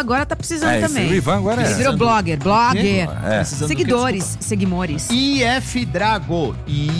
agora tá precisando também. O Ivan agora Ele virou blogger. Seguidores. IF Drago.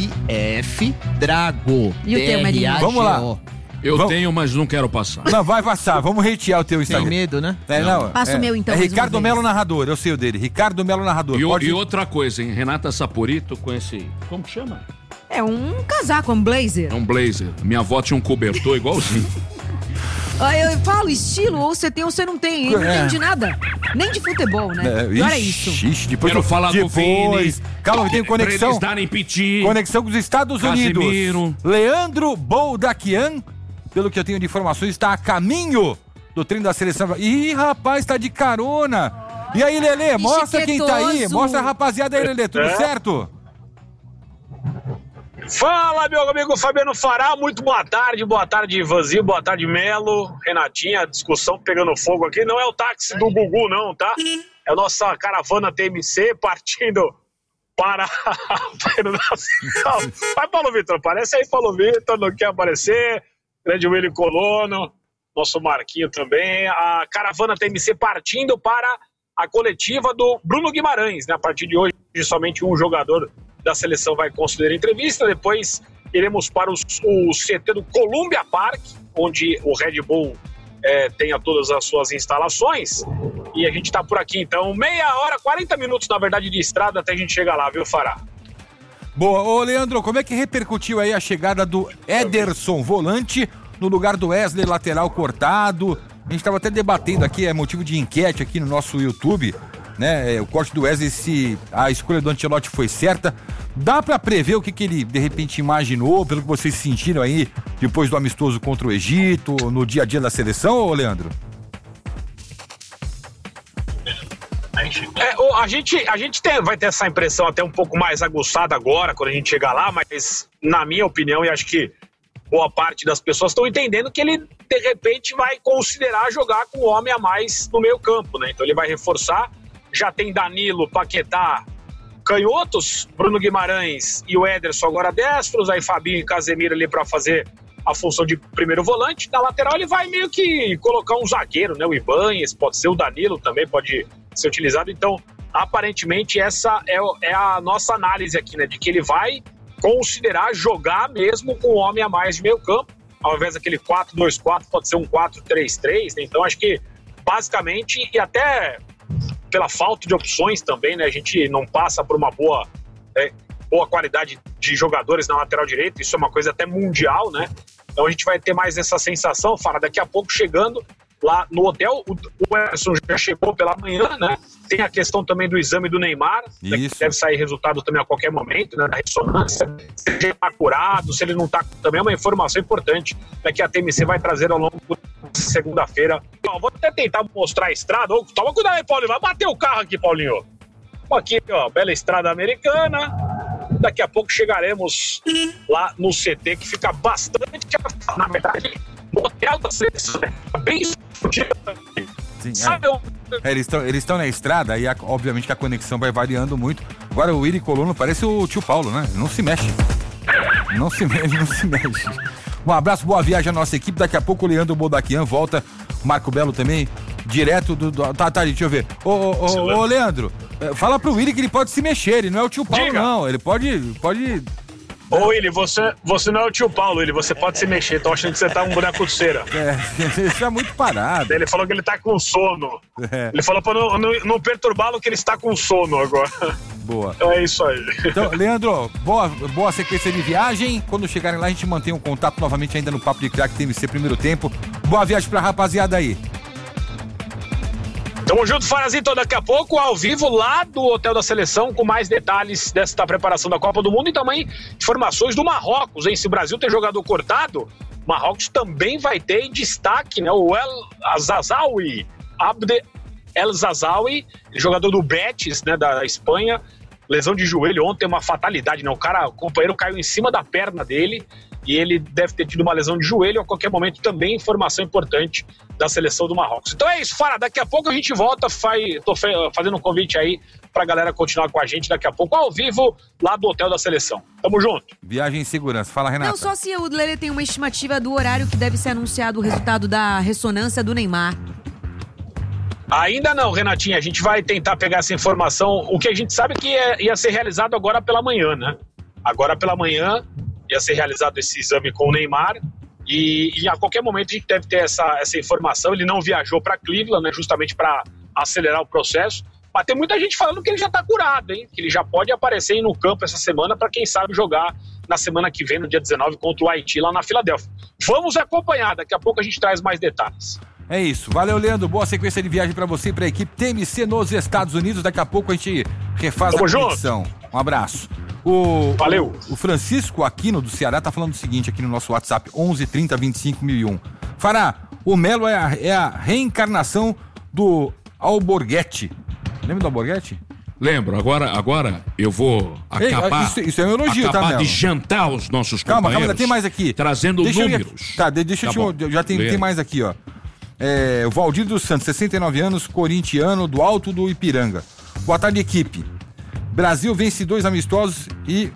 E o teu, Marinho? Vamos lá. Eu tenho, mas não quero passar. Não, vai passar. Vamos hatear o teu Instagram. Tem medo, né? Passa o meu, então. É Ricardo Melo Narrador, eu sei o dele. Ricardo Melo Narrador. E outra coisa, hein? Renata Saporito com esse... Como que chama? É um casaco, um blazer. É um blazer. Minha avó tinha um cobertor igualzinho. Eu falo estilo, ou você tem ou você não tem. Eu não entendi nada. Nem de futebol, né? Agora é isso. Quero falar do Vini. Calma, tem conexão. Pra eles darem piti. Conexão com os Estados Unidos. Casemiro. Leandro Boldaquian, pelo que eu tenho de informações, está a caminho do treino da seleção. Ih, rapaz, tá de carona. E aí, Lelê, mostra quem tá aí. Mostra a rapaziada aí, Lelê. Tudo certo? Fala, meu amigo Fabiano Fará, muito boa tarde Ivanzinho, boa tarde Melo, Renatinha, discussão pegando fogo aqui, não é o táxi do Gugu não, tá? É a nossa caravana TMC partindo para... Vai, Paulo Vitor, aparece aí, Paulo Vitor, não quer aparecer, grande Willy Colono, nosso Marquinho também, a caravana TMC partindo para a coletiva do Bruno Guimarães, né? A partir de hoje, somente um jogador da seleção vai conceder entrevista, depois iremos para o CT do Columbia Park, onde o Red Bull tenha todas as suas instalações, e a gente está por aqui, então, 40 minutos, na verdade, de estrada até a gente chegar lá, viu, Fará? Boa. Ô, Leandro, como é que repercutiu aí a chegada do Ederson, volante, no lugar do Wesley, lateral cortado? A gente estava até debatendo aqui, é motivo de enquete aqui no nosso YouTube, né? O corte do Wesley, se a escolha do Ancelotti foi certa. Dá pra prever o que ele de repente imaginou, pelo que vocês sentiram aí depois do amistoso contra o Egito, no dia a dia da seleção, ô Leandro? A gente vai ter essa impressão até um pouco mais aguçada agora, quando a gente chegar lá, mas na minha opinião, e acho que boa parte das pessoas estão entendendo que ele, de repente, vai considerar jogar com um homem a mais no meio campo, né? Então ele vai reforçar. Já tem Danilo, Paquetá, canhotos, Bruno Guimarães e o Ederson agora destros, aí Fabinho e Casemiro ali para fazer a função de primeiro volante. Na lateral ele vai meio que colocar um zagueiro, né? O Ibanez, pode ser o Danilo também, pode ser utilizado. Então, aparentemente, essa é a nossa análise aqui, né? De que ele vai considerar jogar mesmo com um homem a mais de meio campo, ao invés daquele 4-2-4, pode ser um 4-3-3, né? Então, acho que, basicamente, e até pela falta de opções também, né? A gente não passa por uma boa qualidade de jogadores na lateral direita, isso é uma coisa até mundial, né? Então a gente vai ter mais essa sensação, Fara, daqui a pouco chegando lá no hotel, o Ederson já chegou pela manhã, né? Tem a questão também do exame do Neymar, né, que deve sair resultado também a qualquer momento, né? Da ressonância, se ele está curado, se ele não está, também é uma informação importante, né, que a TMC vai trazer ao longo da segunda-feira. Vou até tentar mostrar a estrada. Toma cuidado aí, Paulinho, vai bater o carro aqui, Paulinho. Aqui, ó, bela estrada americana. Daqui a pouco chegaremos lá no CT, que fica bastante, na verdade, no hotel da seleção, né? Bem Sim, eles estão na estrada e obviamente que a conexão vai variando muito. Agora o Willy Colono parece o tio Paulo, né? Não se mexe. Não se mexe. Um abraço, boa viagem à nossa equipe. Daqui a pouco o Leandro Boldaquian volta, Marco Belo também, direto do... Tá, deixa eu ver. Ô, Leandro, fala pro Willy que ele pode se mexer, ele não é o tio Paulo, não. Ele pode... Ô, Willy, você não é o tio Paulo, Willy, você pode se mexer, tô achando que você tá um boneco de cera. Ele tá muito parado. Ele falou que ele tá com sono. Ele falou pra não perturbá-lo que ele está com sono agora. Boa. Então é isso aí. Então, Leandro, boa sequência de viagem. Quando chegarem lá, a gente mantém um contato novamente ainda no Papo de Craque TMC primeiro tempo. Boa viagem pra rapaziada aí. Tamo junto, Farazito, daqui a pouco, ao vivo, lá do Hotel da Seleção, com mais detalhes desta preparação da Copa do Mundo e também informações do Marrocos, hein? Se o Brasil tem jogador cortado, Marrocos também vai ter em destaque, né? O El-Azazawi, Abde El-Zazawi, jogador do Betis, né? Da Espanha, lesão de joelho ontem, uma fatalidade, né? O companheiro caiu em cima da perna dele e ele deve ter tido uma lesão de joelho. A qualquer momento também informação importante da seleção do Marrocos. Então é isso, Fara, daqui a pouco a gente volta, tô fazendo um convite aí pra galera continuar com a gente daqui a pouco, ao vivo, lá do Hotel da Seleção. Tamo junto. Viagem em segurança. Fala, Renata. Não, só se o Lelê tem uma estimativa do horário que deve ser anunciado o resultado da ressonância do Neymar. Ainda não, Renatinho, a gente vai tentar pegar essa informação. O que a gente sabe é que ia ser realizado agora pela manhã, né? Agora pela manhã ia ser realizado esse exame com o Neymar e a qualquer momento a gente deve ter essa informação. Ele não viajou para Cleveland, né, justamente para acelerar o processo. Mas tem muita gente falando que ele já está curado, hein? Que ele já pode aparecer aí no campo essa semana para quem sabe jogar na semana que vem, no dia 19, contra o Haiti, lá na Filadélfia. Vamos acompanhar, daqui a pouco a gente traz mais detalhes. É isso, valeu, Leandro, boa sequência de viagem para você e para a equipe TMC nos Estados Unidos. Daqui a pouco a gente refaz a conexão. Um abraço. Valeu. O Francisco Aquino do Ceará tá falando o seguinte aqui no nosso WhatsApp, 11 30 25 1001. Fará, o Melo é a reencarnação do Alborguete. Lembra do Alborguete? Lembro, agora eu vou acabar. Isso é um elogio, acabar tá, de jantar os nossos companheiros. Calma, tem mais aqui. Trazendo números. Deixa eu já tem mais aqui, ó. O Valdir dos Santos, 69 anos, corintiano, do Alto do Ipiranga. Boa tarde, equipe. Brasil vence 2 amistosos e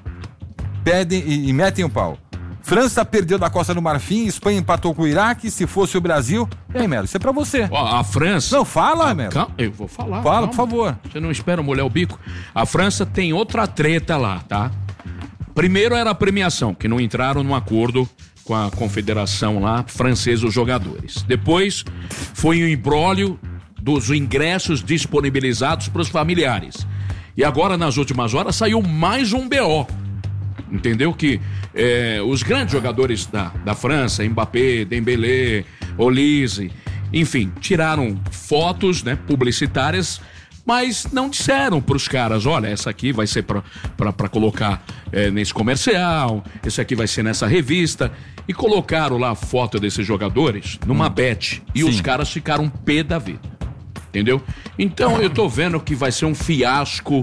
metem o pau. França perdeu da Costa do Marfim, Espanha empatou com o Iraque. Se fosse o Brasil... E aí, Melo, isso é pra você. A França... Não, fala, Melo. Eu vou falar. Fala, por favor. Você não espera molhar o bico? A França tem outra treta lá, tá? Primeiro era a premiação, que não entraram num acordo com a confederação lá, francesa, os jogadores. Depois foi o imbróglio dos ingressos disponibilizados para os familiares. E agora, nas últimas horas, saiu mais um BO. Entendeu? Que os grandes jogadores da França, Mbappé, Dembélé, Olise, enfim, tiraram fotos, né, publicitárias, mas não disseram para os caras, olha, essa aqui vai ser para colocar nesse comercial, esse aqui vai ser nessa revista, e colocaram lá a foto desses jogadores numa bet, e os caras ficaram pé da vida, entendeu? Então eu tô vendo que vai ser um fiasco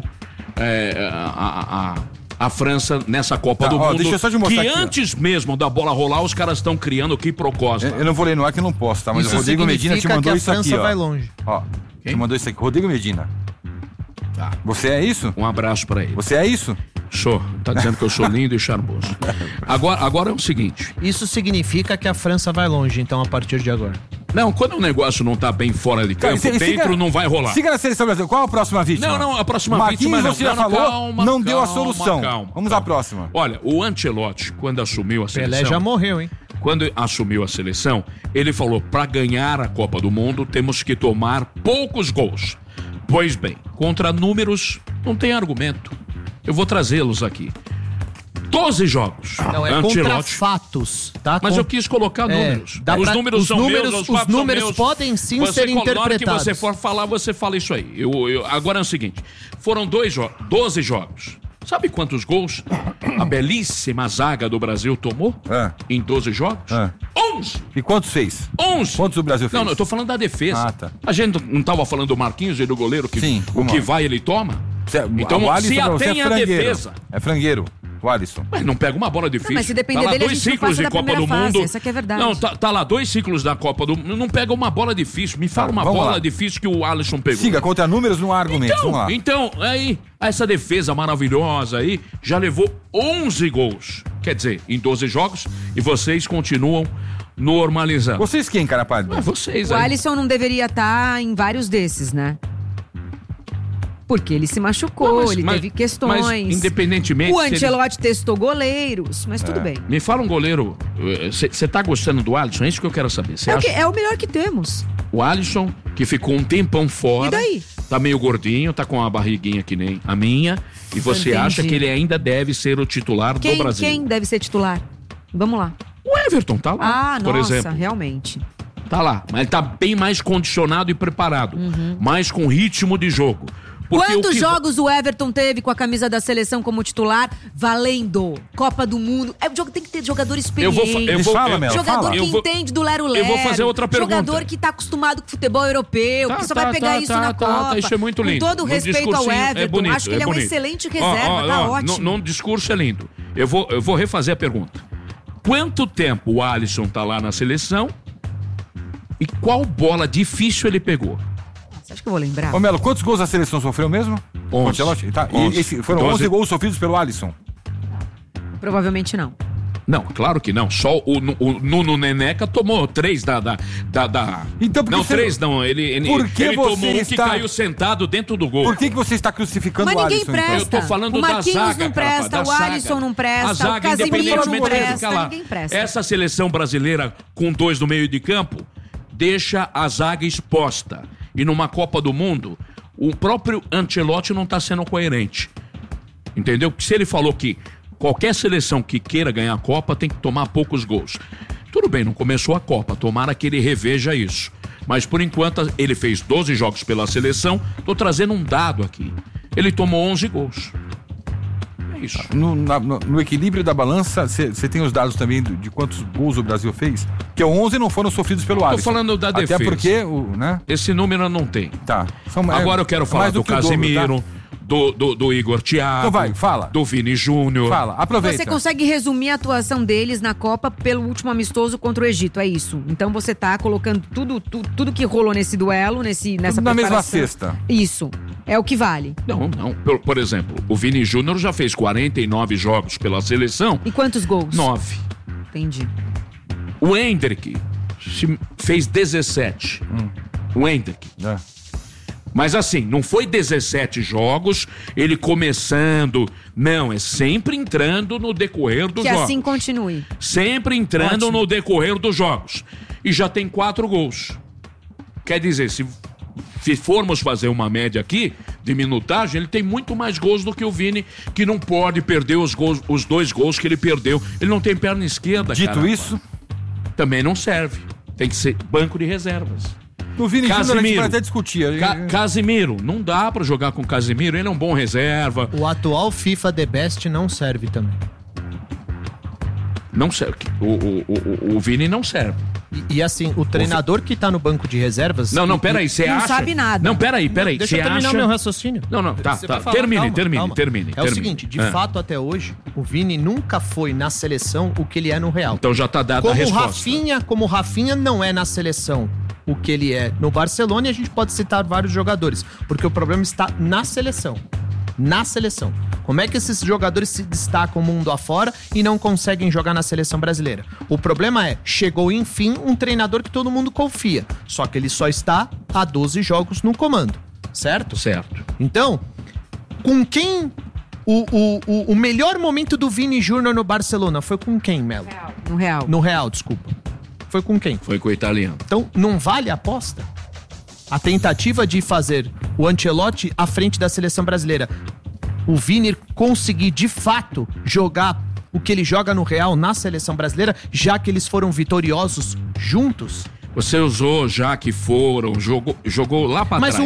a França nessa Copa do Mundo, deixa eu só te mostrar que aqui, antes mesmo da bola rolar, os caras estão criando que proposta. Eu não vou ler no ar que eu não posso, tá? Mas o Rodrigo Medina te mandou isso aqui, ó. A França vai longe. Te mandou isso aqui, Rodrigo Medina. Tá. Você é isso? Um abraço pra ele. Você é isso? Sou. Tá dizendo que eu sou lindo e charmoso. Agora é o seguinte. Isso significa que a França vai longe, então, a partir de agora. Não, quando o negócio não tá bem fora de campo, dentro não vai rolar. Siga na seleção brasileira. Qual a próxima vítima? Não, a próxima vítima não. Você já falou, não deu a solução. Vamos à próxima. Olha, o Ancelotti, quando assumiu a seleção... Pelé já morreu, hein? Quando assumiu a seleção, ele falou, para ganhar a Copa do Mundo, temos que tomar poucos gols. Pois bem, contra números, não tem argumento. Eu vou trazê-los aqui. 12 jogos. Não, é contra fatos, tá? Mas eu quis colocar números. Os números são meus, os fatos são meus. Podem sim ser interpretados. Na hora que você for falar, você fala isso aí. Agora é o seguinte, foram 12 jogos. Sabe quantos gols a belíssima zaga do Brasil tomou em 12 jogos? 11! E quantos fez? 11! Quantos o Brasil fez? Não, eu tô falando da defesa. Tá. A gente não tava falando do Marquinhos e do goleiro, que o que vai ele toma? Então, se atém a defesa. É frangueiro. O Alisson. Mas não pega uma bola difícil. Mas se depender dele, 2 ciclos de Copa do Mundo. Essa que é verdade. Não, tá lá 2 ciclos da Copa do Mundo. Não pega uma bola difícil. Me fala uma bola difícil que o Alisson pegou. Siga, contra números não há argumentos. Vamos lá. Então, aí, essa defesa maravilhosa aí já levou 11 gols. Quer dizer, em 12 jogos, e vocês continuam normalizando. Vocês quem, cara pálido? Vocês aí. O Alisson não deveria estar em vários desses, né? Porque ele se machucou, ele teve questões. Mas independentemente... O Ancelotti testou goleiros, mas tudo bem. Me fala um goleiro... Você tá gostando do Alisson? É isso que eu quero saber. É o melhor que temos. O Alisson, que ficou um tempão fora... E daí? Tá meio gordinho, tá com uma barriguinha que nem a minha. E você acha que ele ainda deve ser o titular do Brasil? Quem deve ser titular? Vamos lá. O Everton tá lá, por exemplo. Realmente. Tá lá, mas ele tá bem mais condicionado e preparado. Mais com ritmo de jogo. Quantos jogos o Everton teve com a camisa da seleção como titular, valendo Copa do Mundo? Tem que ter jogador experiente. Jogador que entende do lero-lero. Eu vou fazer outra pergunta. Jogador que tá acostumado com futebol europeu, que só vai pegar isso na Copa. Isso é muito lindo. Com todo respeito ao Everton, acho que ele é um excelente reserva, tá ótimo. Num discurso é lindo. Eu vou refazer a pergunta. Quanto tempo o Alisson tá lá na seleção e qual bola difícil ele pegou? Você acha que eu vou lembrar? Ô Melo, quantos gols a seleção sofreu mesmo? 11. Foram 11 gols sofridos pelo Alisson? Provavelmente não. Não, claro que não. Só o Nuno Neneca tomou 3 da... Então, não, 3 não. Ele tomou um que caiu sentado dentro do gol. Por que você está crucificando o Alisson? Mas ninguém presta. Então? Eu tô falando da zaga. O Marquinhos não presta, o Alisson não presta, o Casemiro não presta, ninguém presta. Essa seleção brasileira com 2 no meio de campo deixa a zaga exposta. E numa Copa do Mundo, o próprio Ancelotti não está sendo coerente. Entendeu? Porque se ele falou que qualquer seleção que queira ganhar a Copa tem que tomar poucos gols. Tudo bem, não começou a Copa, tomara que ele reveja isso. Mas por enquanto ele fez 12 jogos pela seleção, tô trazendo um dado aqui. Ele tomou 11 gols. É isso. No equilíbrio da balança, você tem os dados também de quantos gols o Brasil fez? Que 11 não foram sofridos pelo Alisson. Tô falando da defesa. Até porque, né? Esse número não tem. Tá. Agora eu quero falar do Casemiro. Tá? Do Igor Thiago. Então vai, fala. Do Vini Júnior. Fala, aproveita. Você consegue resumir a atuação deles na Copa pelo último amistoso contra o Egito, é isso. Então você tá colocando tudo que rolou nesse duelo, nessa preparação. Na mesma cesta. Isso, é o que vale. Não. Por exemplo, o Vini Júnior já fez 49 jogos pela seleção. E quantos gols? 9. Entendi. O Endrick fez 17. O Endrick. Mas assim, não foi 17 jogos, ele começando. Não, é sempre entrando no decorrer dos jogos. Que assim continue. Sempre entrando no decorrer dos jogos. E já tem 4 gols. Quer dizer, se formos fazer uma média aqui de minutagem, ele tem muito mais gols do que o Vini, que não pode perder os 2 gols que ele perdeu. Ele não tem perna esquerda, Dito isso, também não serve. Tem que ser banco de reservas. No Vini Júnior a gente até discutia. Casemiro, não dá pra jogar com Casemiro, ele é um bom reserva. O atual FIFA The Best não serve também. Não serve. O Vini não serve. E assim, o treinador que tá no banco de reservas... Não, peraí, você acha... Não sabe nada. Não, peraí. Deixa eu terminar meu raciocínio. Não, tá. Termine. É o seguinte, de fato, até hoje, o Vini nunca foi na seleção o que ele é no Real. Então já tá dada a resposta. Como o Rafinha não é na seleção o que ele é no Barcelona, e a gente pode citar vários jogadores, porque o problema está na seleção. Na seleção. Como é que esses jogadores se destacam mundo afora e não conseguem jogar na seleção brasileira? O problema é, chegou enfim um treinador que todo mundo confia, só que ele só está há 12 jogos no comando, certo? Certo. Então, com quem o melhor momento do Vini Júnior no Barcelona foi com quem, Melo? No Real. No Real, desculpa. Foi com quem? Foi com o italiano. Então, não vale a aposta? A tentativa de fazer o Ancelotti à frente da seleção brasileira, o Vini conseguir de fato jogar o que ele joga no Real na seleção brasileira, já que eles foram vitoriosos juntos? Você usou já que foram, jogou lá pra trás.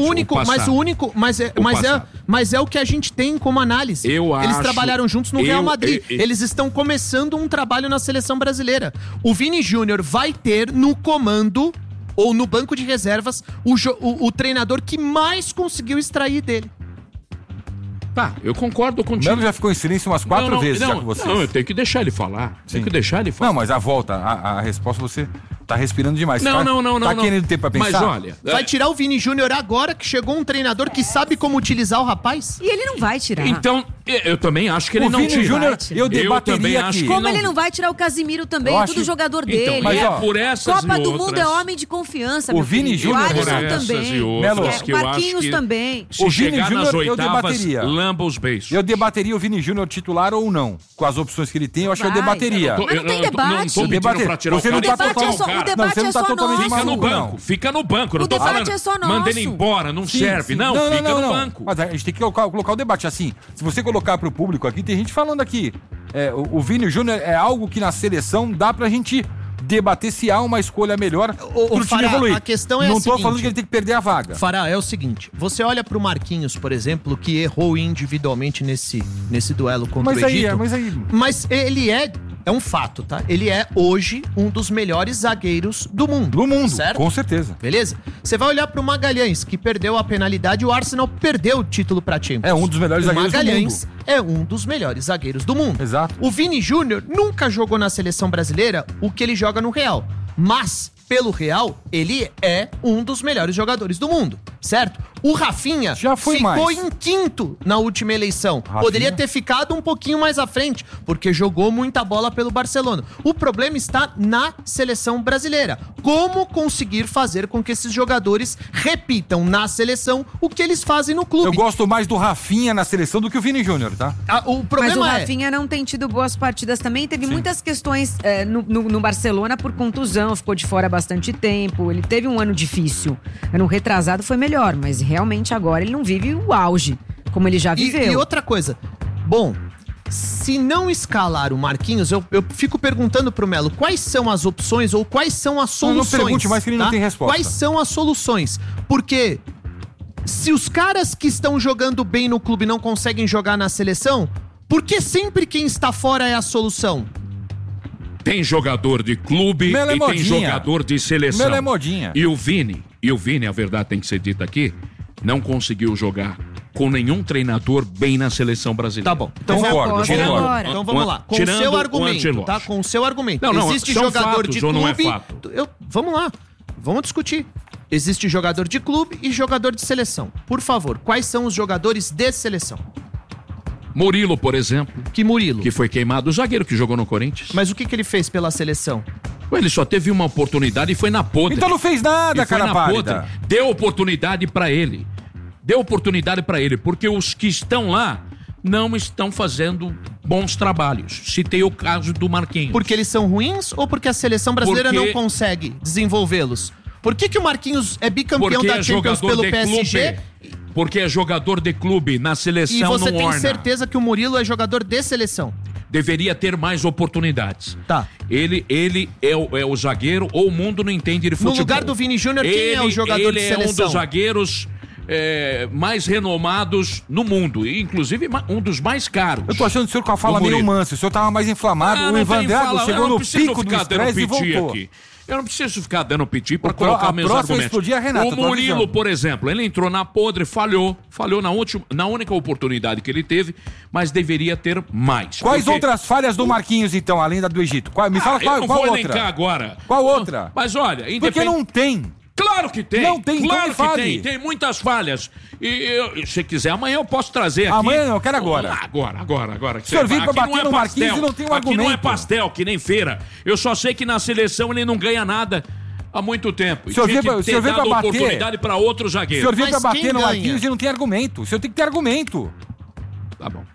Mas é o que a gente tem como análise. Eles trabalharam juntos no Real Madrid. Eles estão começando um trabalho na seleção brasileira. O Vini Júnior vai ter no comando ou no banco de reservas o treinador que mais conseguiu extrair dele. Tá, eu concordo contigo. O Melo já ficou em silêncio umas 4 vezes já com vocês. Não, eu tenho que deixar ele falar. Não, mas a volta, a resposta você tá respirando demais. Não. Tá querendo ter pra pensar? Mas olha... Vai tirar o Vini Júnior agora que chegou um treinador que sabe como utilizar o rapaz? E ele não vai tirar. Então, eu também acho que ele não tira. O Vini Júnior, eu debateria aqui. Como ele não vai tirar o Casemiro também, é tudo jogador dele. Então, mas por essas Copa e do outras... Mundo é homem de confiança, o Vini Júnior, o Alisson também. O Marquinhos também. Se chegar nas oitavas, lamba os beijos. Eu debateria o Vini Júnior titular ou não. Com as opções que ele tem, eu acho que eu debateria. Mas não tem debate. Não tô pedindo pra tirar o cara. O debate é só nosso. Fica no banco. O debate é só nosso. Manda ele embora, não serve. Não, fica no banco. Mas a gente tem que colocar o debate assim. Se você colocar pro público aqui, tem gente falando aqui. O Vini Júnior é algo que na seleção dá pra gente debater se há uma escolha melhor pro time evoluir. A questão é não tô falando que ele tem que perder a vaga. Fará, é o seguinte, você olha pro Marquinhos, por exemplo, que errou individualmente nesse duelo contra o Egito. Mas ele é um fato, tá? Ele é hoje um dos melhores zagueiros do mundo. Do mundo, certo? Com certeza. Beleza? Você vai olhar pro Magalhães, que perdeu a penalidade, o Arsenal perdeu o título pra Champions. É um dos melhores zagueiros do mundo. Magalhães é um dos melhores zagueiros do mundo. Exato. O Vini Júnior nunca jogou na seleção brasileira o que ele joga no Real. Mas, pelo Real, ele é um dos melhores jogadores do mundo, certo? O Rafinha ficou em quinto na última eleição. Poderia ter ficado um pouquinho mais à frente, porque jogou muita bola pelo Barcelona. O problema está na seleção brasileira. Como conseguir fazer com que esses jogadores repitam na seleção o que eles fazem no clube? Eu gosto mais do Rafinha na seleção do que o Vini Júnior, tá? O problema Mas o Rafinha não tem tido boas partidas também. Teve muitas questões no Barcelona por contusão, ficou de fora há bastante tempo. Ele teve um ano difícil. Ano retrasado foi melhor, mas realmente agora ele não vive o auge, como ele já viveu. E outra coisa, bom, se não escalar o Marquinhos, eu fico perguntando pro Melo, quais são as opções ou quais são as soluções? Não pergunte mais que ele não tem resposta. Quais são as soluções? Porque se os caras que estão jogando bem no clube não conseguem jogar na seleção, por que sempre quem está fora é a solução? Tem jogador de clube e tem jogador de seleção. Melo é modinha. E o Vini, a verdade tem que ser dita aqui, não conseguiu jogar com nenhum treinador bem na seleção brasileira. Tá bom. Então vamos lá. Com o seu argumento, tá? Com o seu argumento. Não, existe jogador fatos, de clube... não é fato. Vamos lá. Vamos discutir. Existe jogador de clube e jogador de seleção. Por favor, quais são os jogadores de seleção? Murilo, por exemplo. Que Murilo? Que foi queimado, o zagueiro que jogou no Corinthians. Mas o que ele fez pela seleção? Ele só teve uma oportunidade e foi na podre. Então não fez nada, cara pálida. Deu oportunidade pra ele. Porque os que estão lá não estão fazendo bons trabalhos. Citei o caso do Marquinhos. Porque eles são ruins ou porque a seleção brasileira não consegue desenvolvê-los? Por que o Marquinhos é bicampeão da Champions pelo PSG? Porque é jogador de clube, na seleção não orna. E você tem certeza que o Murilo é jogador de seleção? Deveria ter mais oportunidades. Tá. Ele é o zagueiro, ou o mundo não entende de futebol. No lugar do Vini Júnior, quem é o jogador de seleção? Ele é um dos zagueiros mais renomados no mundo, e inclusive um dos mais caros. Eu tô achando o senhor com a fala meio manso, o senhor tava mais inflamado, o Ivan Drago chegou no pico do estresse e voltou. Aqui. Eu não preciso ficar dando piti pra colocar meus argumentos. Renata, o Murilo, por exemplo, ele entrou na podre, falhou na única oportunidade que ele teve, mas deveria ter mais. Quais outras falhas do Marquinhos, então, além da do Egito? Me fala qual outra? Eu vou elencar agora. Qual outra? Mas olha... Porque não tem. Claro que tem. Não tem, claro então que tem. Tem muitas falhas. E se quiser, amanhã eu posso trazer aqui. Amanhã não, eu quero agora. Agora. O senhor vem pra bater no Marquinhos e não tem um argumento. Aqui não é pastel, que nem feira. Eu só sei que na seleção ele não ganha nada há muito tempo. O senhor vem pra bater oportunidade para outro zagueiro. O senhor vem pra bater no Marquinhos e não tem argumento. O senhor tem que ter argumento. Tá bom.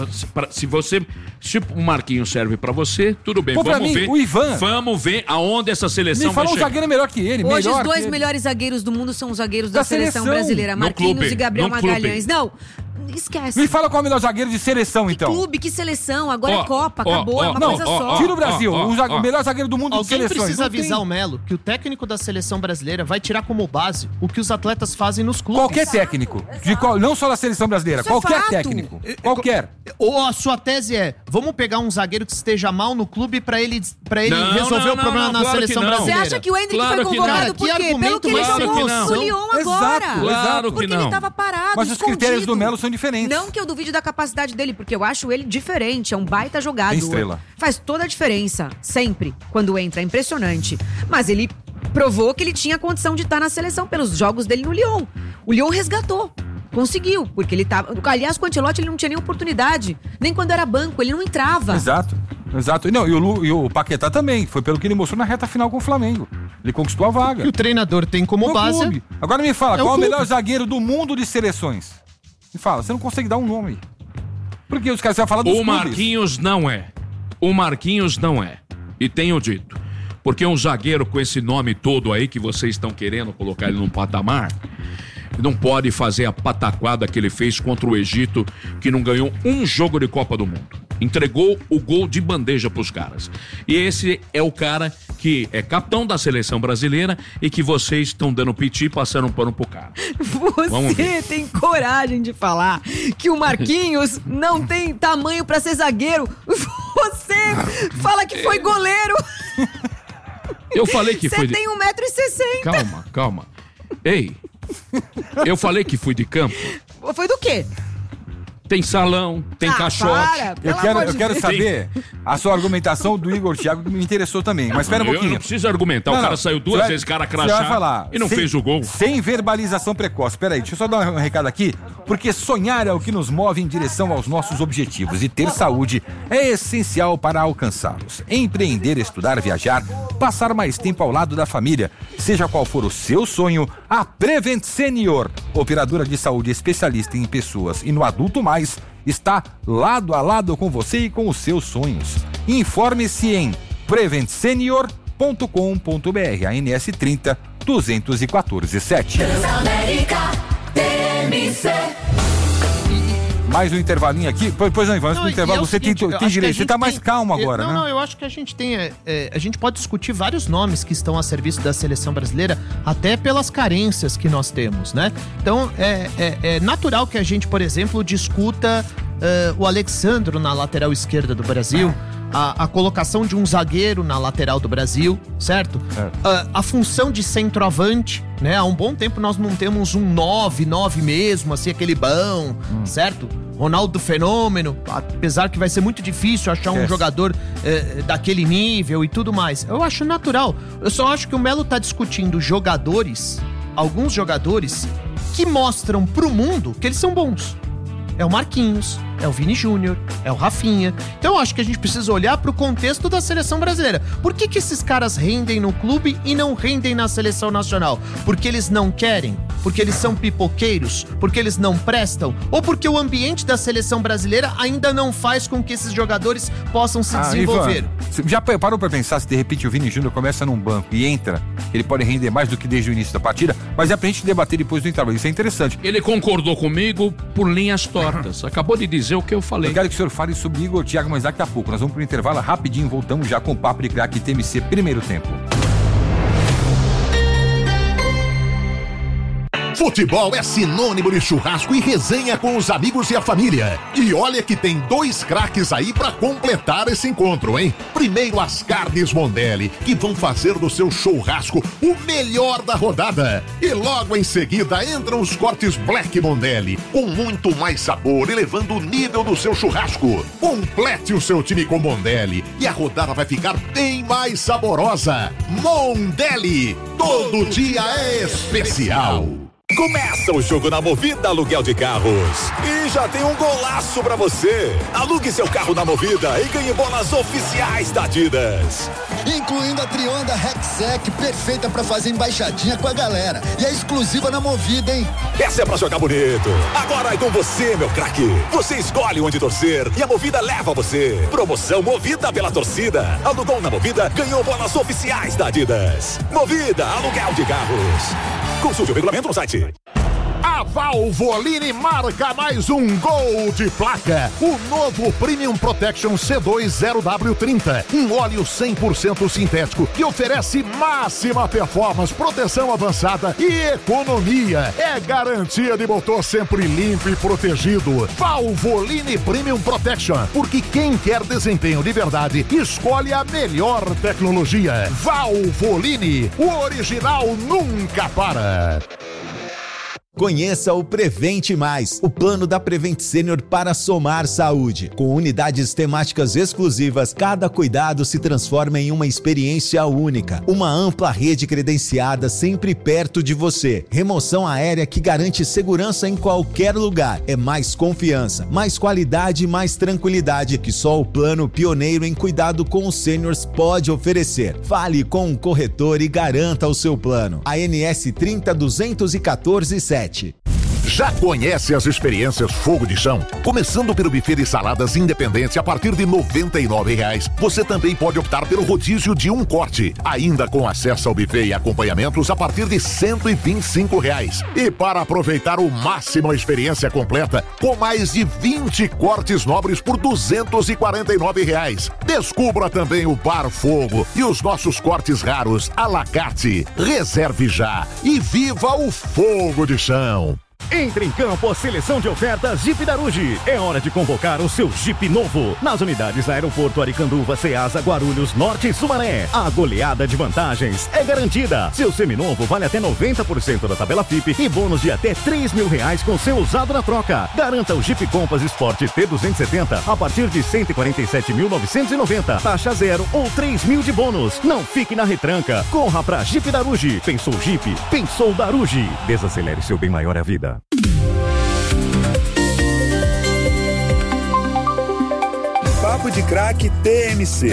Se o Marquinhos serve pra você, tudo bem. Vamos ver. O Ivan. Vamos ver aonde essa seleção vai chegar. Me fala um zagueiro melhor que ele. Hoje os dois melhores zagueiros do mundo são os zagueiros da seleção brasileira. Marquinhos e Gabriel Magalhães. Não, esquece. Me fala qual é o melhor zagueiro de seleção, então. Que clube, que seleção. Agora é Copa, acabou, é uma coisa só. Tira o Brasil, o melhor zagueiro do mundo de seleções. Alguém precisa avisar o Melo que o técnico da seleção brasileira vai tirar como base o que os atletas fazem nos clubes. Qualquer técnico. Não só da seleção brasileira, qualquer técnico. Qualquer. Ou a sua tese é, vamos pegar um zagueiro que esteja mal no clube pra ele resolver o problema na seleção brasileira. Você acha que o Endrick foi convocado por quê? Pelo que ele jogou no Lyon agora. Claro que não. Porque ele tava parado, mas os critérios do Melo são diferentes. Não que eu duvide da capacidade dele, porque eu acho ele diferente, é um baita jogador. Tem estrela. Faz toda a diferença, sempre, quando entra, é impressionante. Mas ele provou que ele tinha condição de estar na seleção pelos jogos dele no Lyon. O Lyon resgatou. Conseguiu, porque ele tava... Aliás, com o Ancelotti ele não tinha nem oportunidade. Nem quando era banco, ele não entrava. Exato. Não, e o Paquetá também. Foi pelo que ele mostrou na reta final com o Flamengo. Ele conquistou a vaga. E o treinador tem como base... Clube. Agora me fala, qual é o melhor zagueiro do mundo de seleções? Me fala, você não consegue dar um nome. Porque os caras vão falar dos clubes. O Marquinhos não é. E tenho dito. Porque um zagueiro com esse nome todo aí que vocês estão querendo colocar ele num patamar... Não pode fazer a pataquada que ele fez contra o Egito, que não ganhou um jogo de Copa do Mundo. Entregou o gol de bandeja pros caras. E esse é o cara que é capitão da seleção brasileira e que vocês estão dando piti, passando um pano pro cara. Você tem coragem de falar que o Marquinhos não tem tamanho pra ser zagueiro. Você fala que foi goleiro. Eu falei que foi... Você tem 1,60 m. Calma. Ei... Eu falei que fui de campo. Foi do quê? Tem salão, tem caixote. Eu quero saber a sua argumentação do Igor Thiago, que me interessou também. Mas espera um pouquinho. Eu não preciso argumentar. O cara saiu duas vezes, cara crachá, e não fez o gol. Sem verbalização precoce. Espera aí, deixa eu só dar um recado aqui. Porque sonhar é o que nos move em direção aos nossos objetivos. E ter saúde é essencial para alcançá-los. Empreender, estudar, viajar, passar mais tempo ao lado da família. Seja qual for o seu sonho, a Prevent Senior, operadora de saúde especialista em pessoas e no adulto mais, está lado a lado com você e com os seus sonhos. Informe-se em preventsenior.com.br, ANS 30 214 7. Mais um intervalinho aqui. Pois não, Ivan, antes do intervalo, você tem direito. Você tá mais calmo agora, né? Não, eu acho que a gente tem... a gente pode discutir vários nomes que estão a serviço da seleção brasileira, até pelas carências que nós temos, né? Então, é natural que a gente, por exemplo, discuta o Alexandro na lateral esquerda do Brasil, a colocação de um zagueiro na lateral do Brasil, certo? A função de centroavante, né? Há um bom tempo nós não temos um 9 mesmo, assim, aquele bom, certo? Ronaldo Fenômeno, apesar que vai ser muito difícil achar um jogador daquele nível e tudo mais. Eu acho natural. Eu só acho que o Melo tá discutindo alguns jogadores que mostram pro mundo que eles são bons. É o Marquinhos, é o Vini Júnior, é o Rafinha. Então eu acho que a gente precisa olhar pro contexto da seleção brasileira. Por que esses caras rendem no clube e não rendem na seleção nacional? Porque eles não querem? Porque eles são pipoqueiros? Porque eles não prestam? Ou porque o ambiente da seleção brasileira ainda não faz com que esses jogadores possam se desenvolver? Ivan, já parou pra pensar se de repente o Vini Júnior começa num banco e entra, ele pode render mais do que desde o início da partida? Mas é pra gente debater depois do intervalo, isso é interessante. Ele concordou comigo por linhas tortas. Acabou de dizer o que eu falei. Eu quero que o senhor fale sobre Igor Thiago, mas daqui a pouco. Nós vamos pro intervalo rapidinho, voltamos já com o Papo de Craque TMC primeiro tempo. Futebol é sinônimo de churrasco e resenha com os amigos e a família. E olha que tem 2 craques aí pra completar esse encontro, hein? Primeiro as carnes Mondelli, que vão fazer do seu churrasco o melhor da rodada. E logo em seguida entram os cortes Black Mondelli, com muito mais sabor, elevando o nível do seu churrasco. Complete o seu time com Mondelli e a rodada vai ficar bem mais saborosa. Mondelli, todo dia é especial. Começa o jogo na Movida Aluguel de Carros. E já tem um golaço pra você. Alugue seu carro na Movida e ganhe bolas oficiais da Adidas. Incluindo a Trionda Rexec, perfeita pra fazer embaixadinha com a galera. E é exclusiva na Movida, hein? Essa é pra jogar bonito. Agora é com você, meu craque. Você escolhe onde torcer e a Movida leva você. Promoção Movida pela torcida. Alugou na Movida, ganhou bolas oficiais da Adidas. Movida Aluguel de Carros. Consulte o regulamento no site. A Valvoline marca mais um gol de placa. O novo Premium Protection C2 0W30. Um óleo 100% sintético que oferece máxima performance, proteção avançada e economia. É garantia de motor sempre limpo e protegido. Valvoline Premium Protection. Porque quem quer desempenho de verdade, escolhe a melhor tecnologia. Valvoline. O original nunca para. Conheça o Prevente Mais, o plano da Prevent Senior para somar saúde. Com unidades temáticas exclusivas, cada cuidado se transforma em uma experiência única. Uma ampla rede credenciada sempre perto de você. Remoção aérea que garante segurança em qualquer lugar. É mais confiança, mais qualidade e mais tranquilidade que só o plano pioneiro em cuidado com os seniors pode oferecer. Fale com um corretor e garanta o seu plano. ANS 30 214 7. Já conhece as experiências Fogo de Chão? Começando pelo buffet de saladas Independência a partir de R$ 99,00. Você também pode optar pelo rodízio de um corte, ainda com acesso ao buffet e acompanhamentos a partir de R$ 125,00. E para aproveitar o máximo a experiência completa, com mais de 20 cortes nobres por R$ 249,00. Descubra também o Bar Fogo e os nossos cortes raros à la carte. Reserve já e viva o Fogo de Chão. Entre em campo a seleção de ofertas Jeep Daruge. É hora de convocar o seu Jeep novo. Nas unidades Aeroporto Aricanduva, Ceasa, Guarulhos, Norte e Sumaré. A goleada de vantagens é garantida. Seu seminovo vale até 90% da tabela FIP e bônus de até R$3.000 com seu usado na troca. Garanta o Jeep Compass Sport T270 a partir de R$147.990. Taxa zero ou R$3.000 de bônus. Não fique na retranca. Corra pra Jeep Daruge. Pensou Jeep? Pensou Daruge. Desacelere, seu bem maior é a vida. Papo de Craque TMC.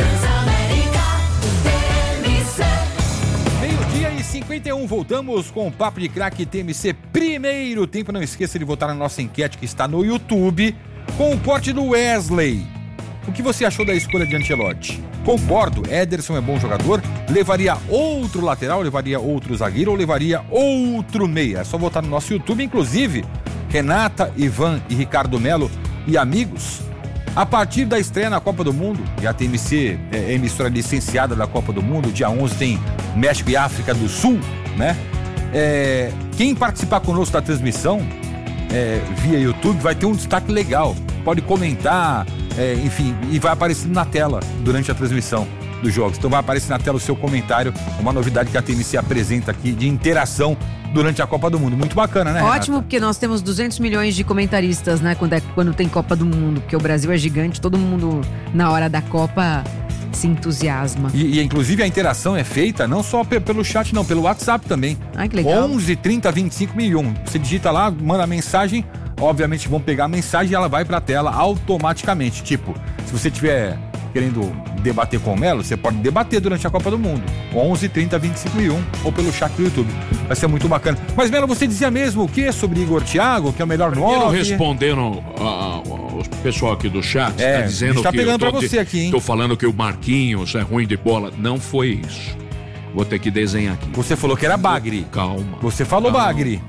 Meio-dia e 51, voltamos com o Papo de Craque TMC. Primeiro tempo, não esqueça de votar na nossa enquete que está no YouTube com o corte do Wesley. O que você achou da escolha de Ancelotti? Concordo, Ederson é bom jogador, levaria outro lateral, levaria outro zagueiro ou levaria outro meia. É só votar no nosso YouTube, inclusive Renata, Ivan e Ricardo Melo e amigos. A partir da estreia na Copa do Mundo, e a TMC é emissora licenciada da Copa do Mundo, dia 11 tem México e África do Sul, né? Quem participar conosco da transmissão via YouTube vai ter um destaque legal, pode comentar, enfim, e vai aparecendo na tela durante a transmissão dos jogos. Então vai aparecer na tela o seu comentário, uma novidade que a TMC apresenta aqui de interação durante a Copa do Mundo. Muito bacana, né, Renata? Ótimo, porque nós temos 200 milhões de comentaristas, né, quando tem Copa do Mundo, porque o Brasil é gigante, todo mundo na hora da Copa se entusiasma. E inclusive a interação é feita não só pelo chat, não, pelo WhatsApp também. Ai, que legal. 11 30 25 1001. Você digita lá, manda a mensagem, obviamente vão pegar a mensagem e ela vai pra tela automaticamente. Tipo, se você tiver querendo debater com o Melo, você pode debater durante a Copa do Mundo. 11 30 25 1001 ou pelo chat do YouTube. Vai ser muito bacana. Mas, Melo, você dizia mesmo o quê sobre Igor Thiago, que é o melhor nome? Respondendo o pessoal aqui do chat, tá dizendo tá pegando pra você aqui, hein? Tô falando que o Marquinhos é ruim de bola. Não foi isso. Vou ter que desenhar aqui. Você falou que era bagre. Calma. Você falou bagre.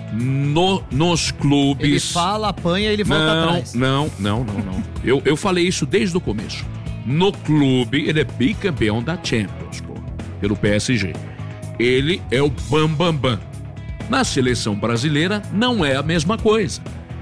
Nos clubes... Ele fala, apanha e ele volta atrás. Não. Eu falei isso desde o começo. No clube, ele é bicampeão da Champions, pô, pelo PSG. Ele é o bambambam. Na seleção brasileira, não é a mesma coisa.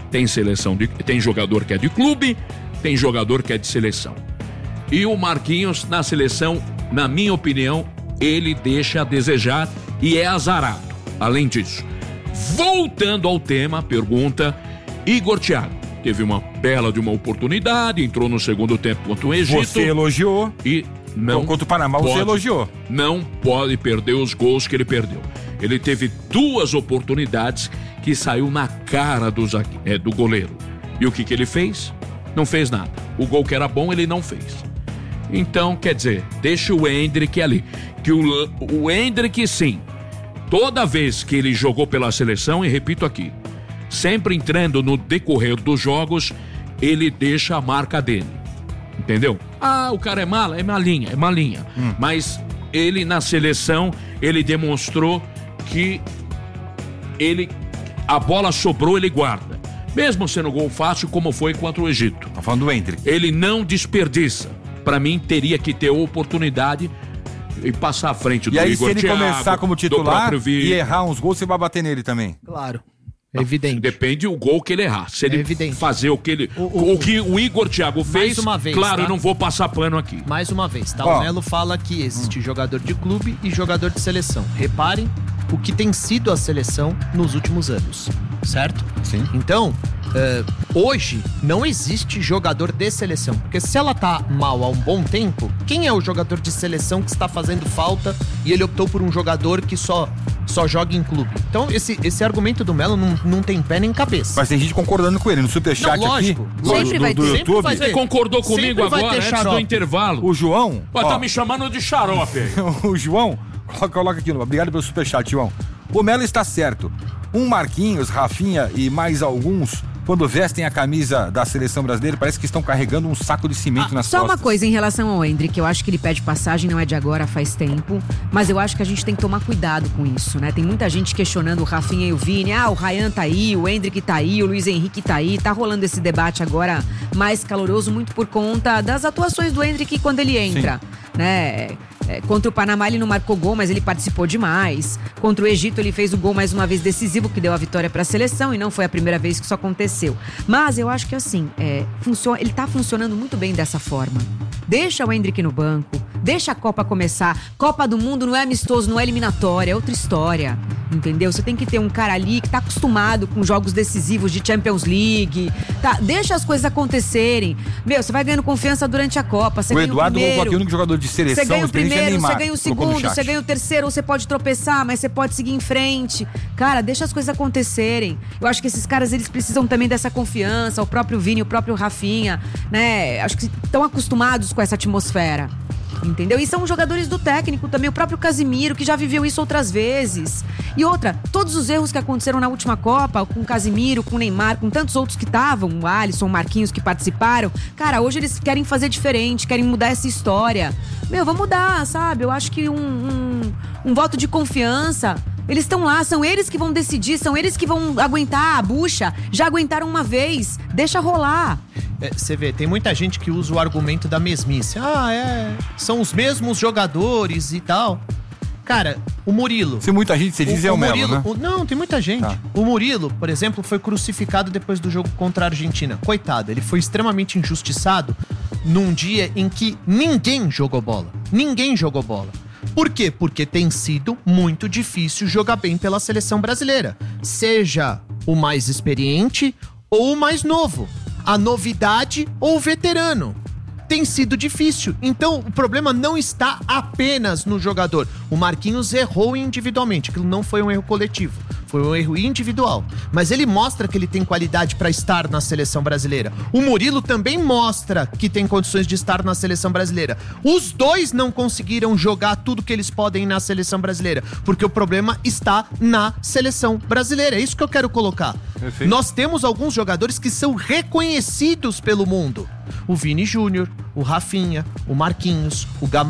Tem jogador que é de clube, tem jogador que é de seleção. E o Marquinhos, na seleção, na minha opinião, ele deixa a desejar e é azarado. Além disso, voltando ao tema, pergunta, Igor Thiago. Teve uma bela de uma oportunidade, entrou no segundo tempo contra o Egito. Você elogiou. E não contra o Panamá, você elogiou. Não pode perder os gols que ele perdeu. Ele teve 2 oportunidades que saiu na cara do goleiro. E o que ele fez? Não fez nada. O gol que era bom, ele não fez. Então, quer dizer, deixa o Endrick ali. Que o Endrick, sim, toda vez que ele jogou pela seleção, e repito aqui, sempre entrando no decorrer dos jogos, ele deixa a marca dele. Entendeu? O cara é mala? É malinha. Mas ele, na seleção, ele demonstrou que a bola sobrou, ele guarda. Mesmo sendo gol fácil, como foi contra o Egito. Tá falando do Endrick. Ele não desperdiça. Pra mim, teria que ter oportunidade e passar à frente do Igor Thiago. E aí, se ele começar como titular e errar uns gols, você vai bater nele também? Claro. É evidente. Depende do gol que ele errar. Se ele fazer o que o Igor Thiago fez, uma vez, claro, tá? Eu não vou passar pano aqui. Mais uma vez, tá? O Melo fala que existe jogador de clube e jogador de seleção. Reparem o que tem sido a seleção nos últimos anos, certo? Sim. Então, hoje não existe jogador de seleção, porque se ela tá mal há um bom tempo, quem é o jogador de seleção que está fazendo falta e ele optou por um jogador que só joga em clube? Então esse argumento do Melo não tem pé nem cabeça. Mas tem gente concordando com ele no superchat aqui do YouTube. Você concordou comigo agora antes do intervalo. O João tá me chamando de xarope aí. O João coloca aqui, obrigado pelo superchat, João. O Melo está certo. Marquinhos, Rafinha e mais alguns, quando vestem a camisa da seleção brasileira, parece que estão carregando um saco de cimento nas costas. Só uma coisa em relação ao Endrick, eu acho que ele pede passagem, não é de agora, faz tempo, mas eu acho que a gente tem que tomar cuidado com isso, né? Tem muita gente questionando o Rafinha e o Vini, o Ryan tá aí, o Endrick tá aí, o Luiz Henrique tá aí, tá rolando esse debate agora mais caloroso, muito por conta das atuações do Endrick quando ele entra, né? Contra o Panamá ele não marcou gol, mas ele participou demais. Contra o Egito ele fez o gol mais uma vez decisivo, que deu a vitória para a seleção, e não foi a primeira vez que isso aconteceu. Mas eu acho que assim, ele tá funcionando muito bem dessa forma. Deixa o Endrick no banco, deixa a Copa começar. Copa do Mundo não é amistoso, não é eliminatória, é outra história, entendeu? Você tem que ter um cara ali que tá acostumado com jogos decisivos de Champions League, tá? Deixa as coisas acontecerem. Você vai ganhando confiança durante a Copa, você o ganha Eduardo o primeiro, colocou aqui o único jogador de seleção, você ganha o primeiro, Neymar, você ganha o segundo, você ganha o terceiro, ou você pode tropeçar, mas você pode seguir em frente. Cara, deixa as coisas acontecerem. Eu acho que esses caras, eles precisam também dessa confiança, o próprio Vini, o próprio Rafinha, né? Acho que estão acostumados com essa atmosfera. Entendeu? E são jogadores do técnico também, o próprio Casemiro, que já viveu isso outras vezes. E outra, todos os erros que aconteceram na última Copa, com o Casemiro, com o Neymar, com tantos outros que estavam, o Alisson, o Marquinhos, que participaram, cara, hoje eles querem fazer diferente, querem mudar essa história. Vamos mudar, sabe? Eu acho que um voto de confiança. Eles estão lá, são eles que vão decidir, são eles que vão aguentar a bucha. Já aguentaram uma vez, deixa rolar. Você vê, tem muita gente que usa o argumento da mesmice. São os mesmos jogadores e tal. Cara, o Murilo... Se muita gente, você diz, é o Melo, Murilo, né? Não, tem muita gente. Tá. O Murilo, por exemplo, foi crucificado depois do jogo contra a Argentina. Coitado, ele foi extremamente injustiçado num dia em que ninguém jogou bola. Ninguém jogou bola. Por quê? Porque tem sido muito difícil jogar bem pela seleção brasileira. Seja o mais experiente ou o mais novo. A novidade ou o veterano. Tem sido difícil. Então, o problema não está apenas no jogador. O Marquinhos errou individualmente. Aquilo não foi um erro coletivo. Foi um erro individual. Mas ele mostra que ele tem qualidade para estar na seleção brasileira. O Murilo também mostra que tem condições de estar na seleção brasileira. Os dois não conseguiram jogar tudo que eles podem na seleção brasileira. Porque o problema está na seleção brasileira. É isso que eu quero colocar. Perfeito. Nós temos alguns jogadores que são reconhecidos pelo mundo. O Vini Júnior, o Rafinha, o Marquinhos,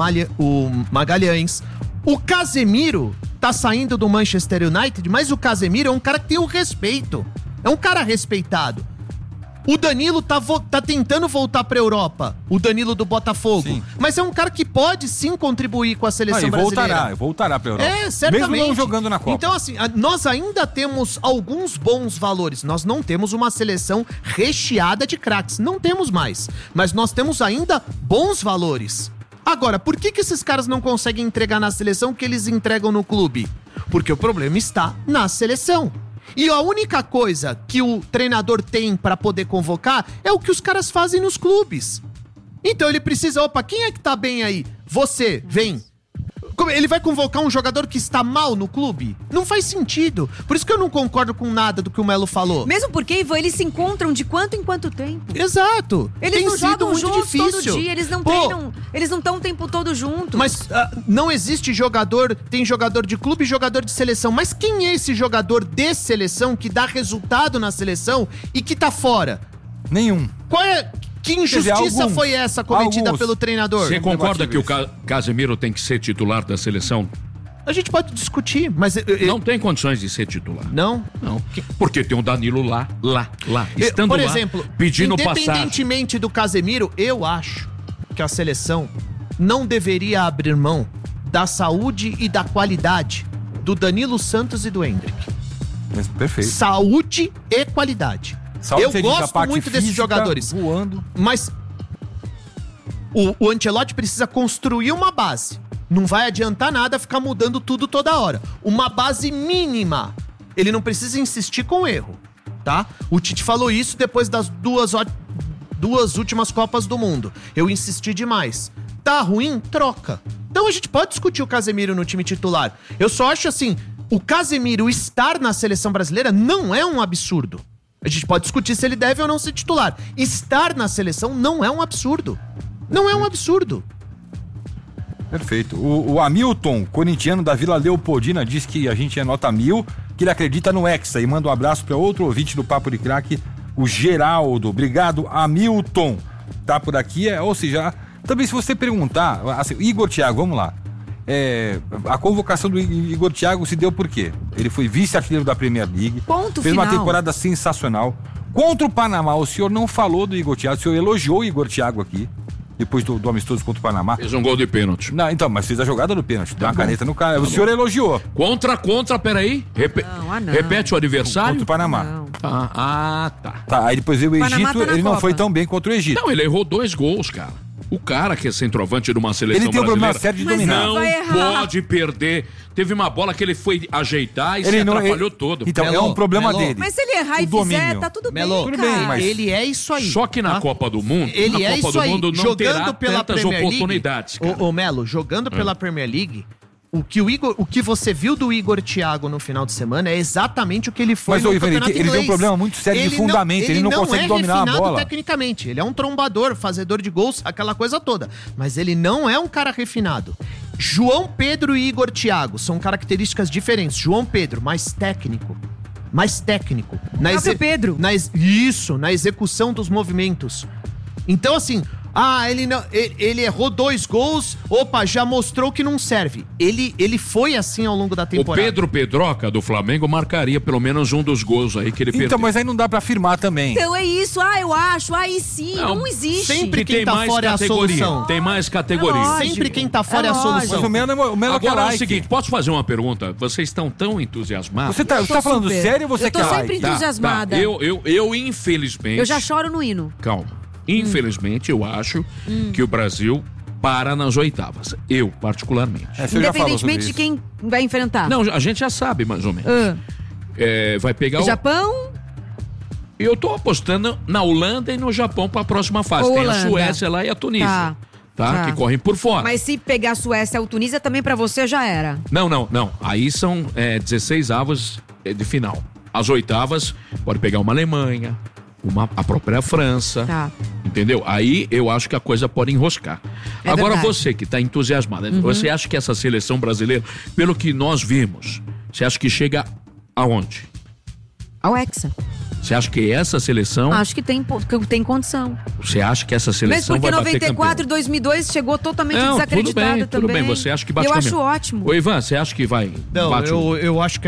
o Magalhães. O Casemiro tá saindo do Manchester United, mas o Casemiro é um cara que tem o respeito. É um cara respeitado. O Danilo tá tentando voltar pra Europa. O Danilo do Botafogo. Sim. Mas é um cara que pode sim contribuir com a seleção brasileira. Voltará pra Europa. Certamente. Mesmo não jogando na Copa. Então, assim, nós ainda temos alguns bons valores. Nós não temos uma seleção recheada de craques. Não temos mais. Mas nós temos ainda bons valores. Agora, por que esses caras não conseguem entregar na seleção o que eles entregam no clube? Porque o problema está na seleção. E a única coisa que o treinador tem pra poder convocar é o que os caras fazem nos clubes. Então ele precisa, quem é que tá bem aí? Você, vem. Ele vai convocar um jogador que está mal no clube? Não faz sentido. Por isso que eu não concordo com nada do que o Melo falou. Mesmo porque, Ivan, eles se encontram de quanto em quanto tempo? Exato. Eles não jogam muito juntos difícil. todo dia, eles não treinam, eles não estão o tempo todo juntos. Mas não existe jogador, tem jogador de clube e jogador de seleção. Mas quem é esse jogador de seleção que dá resultado na seleção e que tá fora? Nenhum. Que injustiça foi essa cometida pelo treinador? Você concorda que o Casemiro tem que ser titular da seleção? A gente pode discutir, mas... Não tem condições de ser titular. Não? Não. Porque tem o Danilo lá, estando por lá, exemplo, pedindo passagem. Independentemente do Casemiro, eu acho que a seleção não deveria abrir mão da saúde e da qualidade do Danilo Santos e do Endrick. Perfeito. Saúde e qualidade. Eu gosto muito desses jogadores. Voando. Mas o Ancelotti precisa construir uma base. Não vai adiantar nada ficar mudando tudo toda hora. Uma base mínima. Ele não precisa insistir com erro, tá? O Tite falou isso depois das duas últimas Copas do Mundo. Eu insisti demais. Tá ruim? Troca. Então a gente pode discutir o Casemiro no time titular. Eu só acho assim, o Casemiro estar na seleção brasileira não é um absurdo. A gente pode discutir se ele deve ou não ser titular. Estar na seleção não é um absurdo. Não é um absurdo. Perfeito. O Hamilton, corintiano da Vila Leopoldina, diz que a gente é nota 1000, que ele acredita no Hexa, e manda um abraço para outro ouvinte do Papo de Craque, o Geraldo. Obrigado, Hamilton. Tá por aqui, ou seja, também se você perguntar, assim, Igor Thiago, vamos lá. A convocação do Igor Thiago se deu por quê? Ele foi vice-artilheiro da Premier League. Ponto fez final. Uma temporada sensacional. Contra o Panamá, o senhor não falou do Igor Thiago, o senhor elogiou o Igor Thiago aqui. depois do amistoso contra o Panamá. Fez um gol de pênalti. Não, então, mas fez a jogada do pênalti. Deu uma caneta no cara. O senhor elogiou. Contra, peraí. Não. Repete o adversário. Contra o Panamá. Não. Tá. Tá, aí depois veio o Panamá Egito, tá na ele não Copa. foi tão bem contra o Egito. Não, ele errou 2 gols, cara. O cara que é centroavante de uma seleção Ele tem um brasileira problema sério de Mas dominar. não vai errar. pode perder. Teve uma bola que ele foi ajeitar e Ele se não- atrapalhou ele- todo. Então, Melo, é um problema Melo. dele. Mas se ele errar O e fizer, domínio. tá tudo Melo, bem, tudo bem, cara. mas- Ele é isso aí. Só que na tá? Copa do Mundo, Ele a é Copa isso do aí. Mundo não Jogando terá pela tantas Premier League. oportunidades, cara. Ô, Melo, jogando pela Premier League, o que você viu do Igor Thiago no final de semana é exatamente o que ele foi Mas, no ô, Ivan, campeonato ele tem um inglês. problema muito sério de fundamento, ele não consegue dominar a refinado bola. Tecnicamente, ele é um trombador, fazedor de gols, aquela coisa toda. Mas ele não é um cara refinado. João Pedro e Igor Thiago são características diferentes. João Pedro, mais técnico. Próprio Pedro. Na execução dos movimentos. Então, assim, ele errou 2 gols, já mostrou que não serve. Ele foi assim ao longo da O temporada. Pedro Pedroca do Flamengo marcaria pelo menos um dos gols aí que ele perdeu. Então, mas aí não dá pra afirmar também. Então é isso, eu acho, aí sim, não existe. sempre Que quem tem tá mais fora é a categoria. solução. Tem mais categoria. É lógico. Sempre quem tá fora é a lógico. Mas solução. o Melo é Agora é o like. seguinte, posso fazer uma pergunta? Vocês estão tão entusiasmados? Você tá Eu tô falando super. sério ou você Eu tô quer sempre like? entusiasmada. Eu infelizmente... Eu já choro no hino. Calma. Infelizmente, eu acho que o Brasil para nas oitavas. Eu, particularmente. Você já falou sobre Independentemente de isso. quem vai enfrentar. Não, a gente já sabe, mais ou menos. Ah. Vai pegar o... Japão, Eu tô apostando na Holanda e no Japão para a próxima fase. Ou Tem Holanda. a Suécia lá e a Tunísia. Tá? Que correm por fora. mas se pegar a Suécia ou Tunísia, também pra você já era. Não. Aí são 16 avos de final. As oitavas, pode pegar uma Alemanha, a própria França. Tá. Entendeu? Aí eu acho que a coisa pode enroscar. É Agora verdade. você que tá entusiasmada, você acha que essa seleção brasileira, pelo que nós vimos, você acha que chega aonde? Ao Hexa. Você acha que essa seleção, Acho que tem condição. você acha que essa Mesmo seleção porque vai bater 94 e campeão? 2002 chegou totalmente Não, desacreditada tudo também. bem, você acha que bate Eu campeão? acho ótimo. Ô Ivan, você acha que vai? Não, bate eu acho que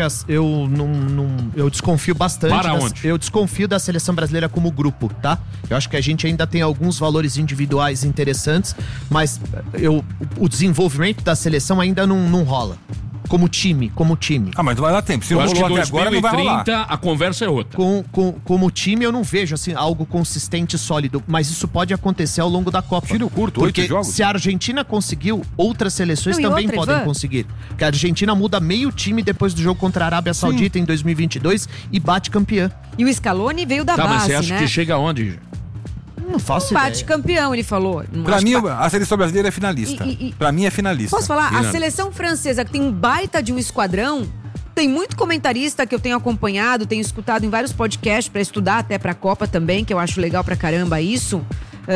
eu desconfio bastante. Para onde? Eu desconfio da seleção brasileira como grupo, tá? Eu acho que a gente ainda tem alguns valores individuais interessantes, mas o desenvolvimento da seleção ainda não rola. Como time. Ah, mas não vai dar tempo. Se Eu não acho que rolou até agora, não vai rolar. 2030 a conversa é outra. Como time, eu não vejo assim algo consistente e sólido, mas isso pode acontecer ao longo da Copa. Tiro curto, porque 8 jogos. se a Argentina conseguiu, outras seleções Não, e também outra, podem Ivan? conseguir. Porque a Argentina muda meio time depois do jogo contra a Arábia Saudita em 2022 e bate campeã. E o Scaloni veio da Tá, base, mas você acha né? que chega aonde? Não faço Bate ideia. campeão, ele falou. Não Pra acho mim, que a seleção brasileira é finalista. Pra mim é finalista. Posso falar? A Finalista. seleção francesa, que tem um baita de um esquadrão, tem muito comentarista que eu tenho acompanhado, tenho escutado em vários podcasts pra estudar até pra Copa também, que eu acho legal pra caramba isso,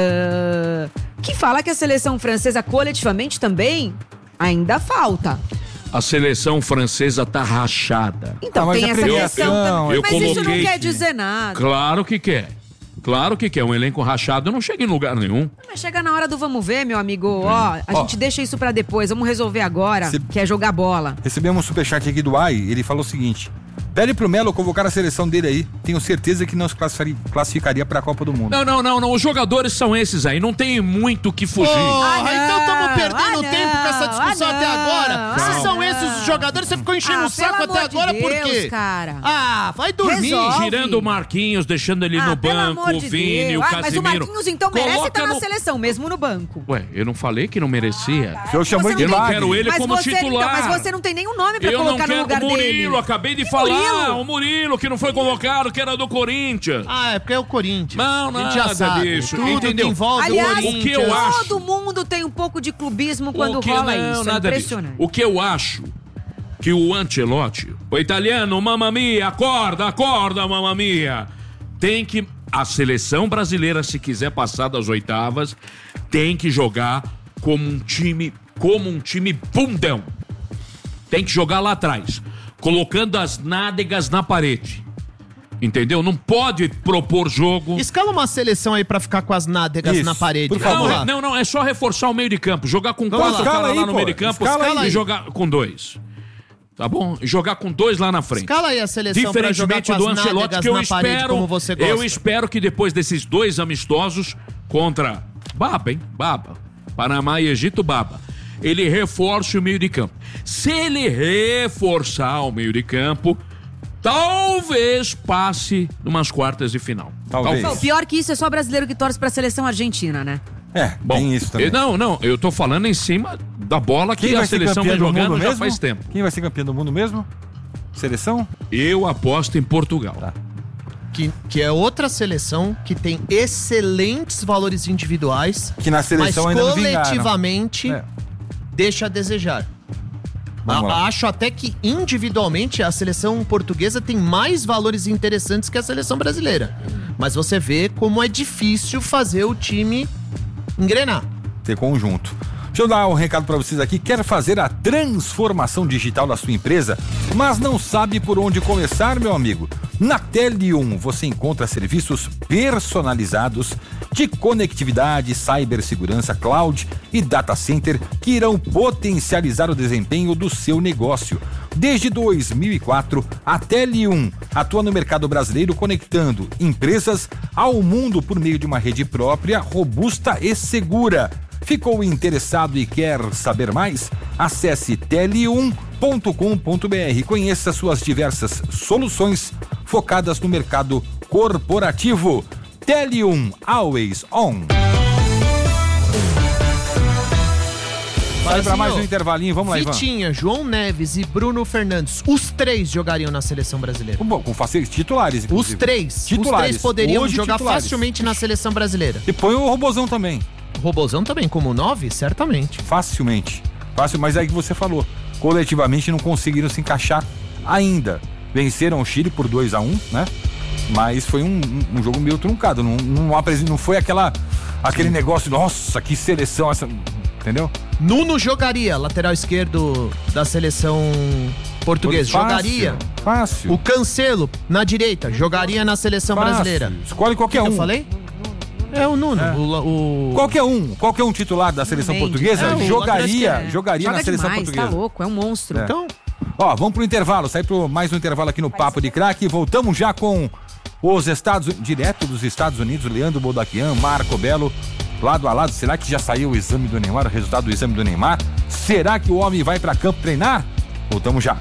que fala que a seleção francesa coletivamente também ainda falta. A seleção francesa tá rachada. Então mas tem a essa premiação, questão também. eu Mas isso não coloquei quer que- dizer nada. Claro que quer. Claro que quer. Um elenco rachado não chega em lugar nenhum. Mas chega na hora do vamos ver, meu amigo. Ó, a gente deixa isso pra depois. Vamos resolver agora, que é jogar bola. Recebemos um superchat aqui do Ai, ele falou o seguinte: pede pro Melo convocar a seleção dele aí. Tenho certeza que não se classificaria pra Copa do Mundo. Não. Os jogadores são esses aí. Não tem muito o que fugir. Então estamos perdendo não, tempo com essa discussão até agora. Se não. são esses os jogadores, você ficou enchendo o saco pelo até amor de agora por Deus, quê? cara. Vai dormir. Resolve. Girando o Marquinhos, deixando ele no pelo banco, amor o de Vini, Deus. o Mas o Casimiro. Marquinhos então merece Coloca estar na no- seleção, mesmo no banco. Ué, eu não falei que não merecia. O senhor chamou Você de não tem- milagre. quero ele mas como você, titular. Então, mas você não tem nenhum nome pra Eu não colocar no quero lugar o Murilo, dele. acabei de Que falar. Murilo? O Murilo, que não foi convocado, que era do Corinthians. É porque é o Corinthians. Não, A gente já nada sabe. disso, Tudo entendeu? que envolve Aliás, o Corinthians. o que eu acho- todo mundo tem um pouco de clubismo quando O que- rola não, isso. É nada disso. impressionante. O que eu acho que o Ancelotti, o italiano, mamma mia, acorda, mamma mia, tem que... A seleção brasileira, se quiser passar das oitavas, tem que jogar como um time bundão. Tem que jogar lá atrás, colocando as nádegas na parede. Entendeu? Não pode propor jogo. Escala uma seleção aí pra ficar com as nádegas Isso, na parede. por favor. Vamos lá. Não, é só reforçar o meio de campo. Jogar com Vamos 4 lá. caras lá Escala aí, no pô. meio de campo Escala e aí. jogar com 2. Tá bom? E jogar com 2 lá na frente. Escala aí a seleção pra jogar Diferentemente com do as Ancelotti, nádegas que eu na parede, espero, como você gosta. eu espero que depois desses 2 amistosos contra Baba, hein? Baba. Panamá e Egito, baba. Ele reforça o meio de campo. Se ele reforçar o meio de campo, talvez passe numas quartas de final. Talvez. Bom, pior que isso, é só brasileiro que torce pra seleção argentina, né? Bom, tem isso também. Não, eu tô falando em cima da bola que a seleção vem jogando já faz tempo. Quem vai ser campeão do mundo mesmo? Seleção? Eu aposto em Portugal. Tá. Que é outra seleção que tem excelentes valores individuais, que na seleção mas ainda não coletivamente deixa a desejar. Acho até que individualmente a seleção portuguesa tem mais valores interessantes que a seleção brasileira. Mas você vê como é difícil fazer o time engrenar. Ter conjunto. Deixa eu dar um recado para vocês aqui. Quer fazer a transformação digital da sua empresa, mas não sabe por onde começar, meu amigo? Na Tele1 você encontra serviços personalizados de conectividade, cibersegurança, cloud e data center que irão potencializar o desempenho do seu negócio. Desde 2004, a Tele1 atua no mercado brasileiro conectando empresas ao mundo por meio de uma rede própria, robusta e segura. Ficou interessado e quer saber mais? Acesse tele1.com.br. Conheça suas diversas soluções focadas no mercado corporativo. Tele1, always on. Vai para mais um intervalinho, vamos lá, Ivan. Vitinha, João Neves e Bruno Fernandes, os três jogariam na seleção brasileira. Com facilidade, titulares, inclusive. Os três poderiam hoje, jogar titulares. Facilmente na seleção brasileira. E põe o Robozão também. Robozão também, como 9? Certamente. Facilmente. Fácil, mas é aí que você falou. Coletivamente não conseguiram se encaixar ainda. Venceram o Chile por 2-1, né? Mas foi um jogo meio truncado. Não foi aquele negócio, nossa, que seleção essa. Entendeu? Nuno jogaria, lateral esquerdo da seleção portuguesa. Jogaria. Fácil. O Cancelo, na direita, jogaria na seleção brasileira. Escolhe qualquer um. Eu falei? É o Nuno. Qualquer um titular da seleção portuguesa jogaria na seleção portuguesa. Tá louco, é um monstro. Então, vamos pro intervalo, sai pro mais um intervalo aqui no Papo de Craque. Voltamos já com os direto dos Estados Unidos, Leandro Bodaquian, Marco Belo, lado a lado. Será que já saiu o exame do Neymar, o resultado do exame do Neymar? Será que o homem vai pra campo treinar? Voltamos já.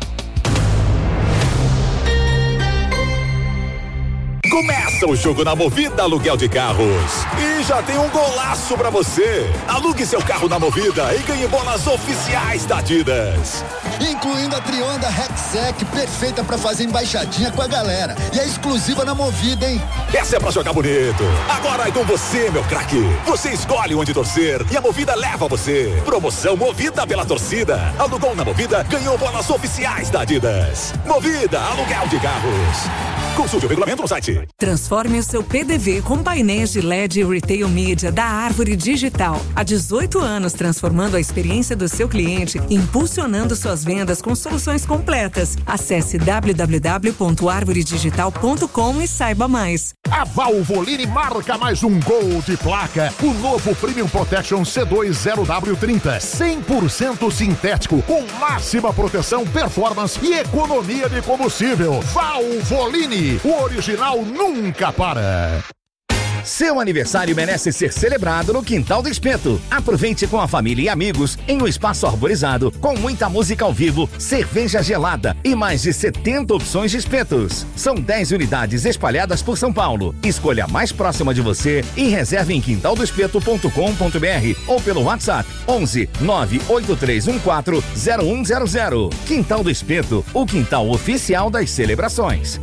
Começa o jogo na Movida Aluguel de Carros. E já tem um golaço pra você. Alugue seu carro na Movida e ganhe bolas oficiais da Adidas. Incluindo a Trionda Rexec, perfeita pra fazer embaixadinha com a galera. E é exclusiva na Movida, hein? Essa é pra jogar bonito. Agora é com você, meu craque. Você escolhe onde torcer e a Movida leva você. Promoção Movida pela torcida. Alugou na Movida, ganhou bolas oficiais da Adidas. Movida Aluguel de Carros. Consulte o regulamento no site. Transforme o seu PDV com painéis de LED e Retail Media da Árvore Digital. Há 18 anos transformando a experiência do seu cliente, impulsionando suas vendas com soluções completas. Acesse www.arvoredigital.com e saiba mais. A Valvoline marca mais um gol de placa. O novo Premium Protection C2 0W30. 100% sintético, com máxima proteção, performance e economia de combustível. Valvoline, o original nunca para. Seu aniversário merece ser celebrado no Quintal do Espeto. Aproveite com a família e amigos em um espaço arborizado, com muita música ao vivo, cerveja gelada e mais de 70 opções de espetos. São 10 unidades espalhadas por São Paulo. Escolha a mais próxima de você e reserve em quintaldospeto.com.br ou pelo WhatsApp 11 98314 0100. Quintal do Espeto, o quintal oficial das celebrações.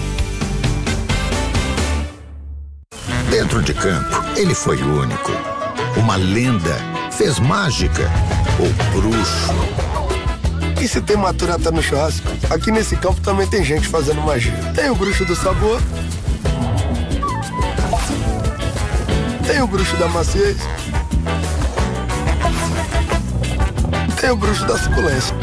Dentro de campo, ele foi único. Uma lenda, fez mágica, ou bruxo. E se tem maturata no churrasco, aqui nesse campo também tem gente fazendo magia. Tem o bruxo do sabor, tem o bruxo da maciez, tem o bruxo da suculência.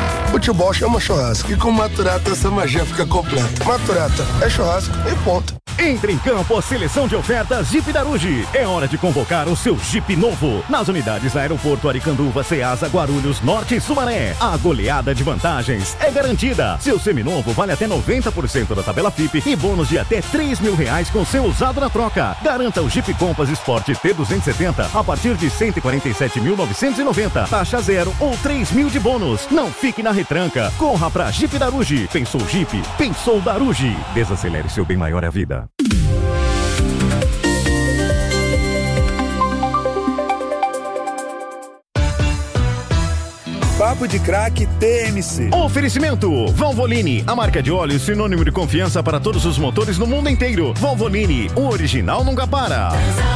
Futebol chama churrasco e com maturata essa magia fica completa. Maturata é churrasco e ponto. Entre em campo a seleção de ofertas Jeep Daruge. É hora de convocar o seu Jeep novo. Nas unidades Aeroporto Aricanduva, Ceasa, Guarulhos, Norte e Sumaré. A goleada de vantagens é garantida. Seu seminovo vale até 90% da tabela FIP e bônus de até R$3.000 com seu usado na troca. Garanta o Jeep Compass Sport T270 a partir de R$147.990. Taxa zero ou R$3.000 de bônus. Não fique na retranca. Corra pra Jeep Daruge. Pensou Jeep? Pensou Daruge. Desacelere, seu bem maior é a vida. Papo de Craque TMC. Oferecimento Valvoline, a marca de óleo sinônimo de confiança para todos os motores no mundo inteiro. Valvoline, o original nunca para.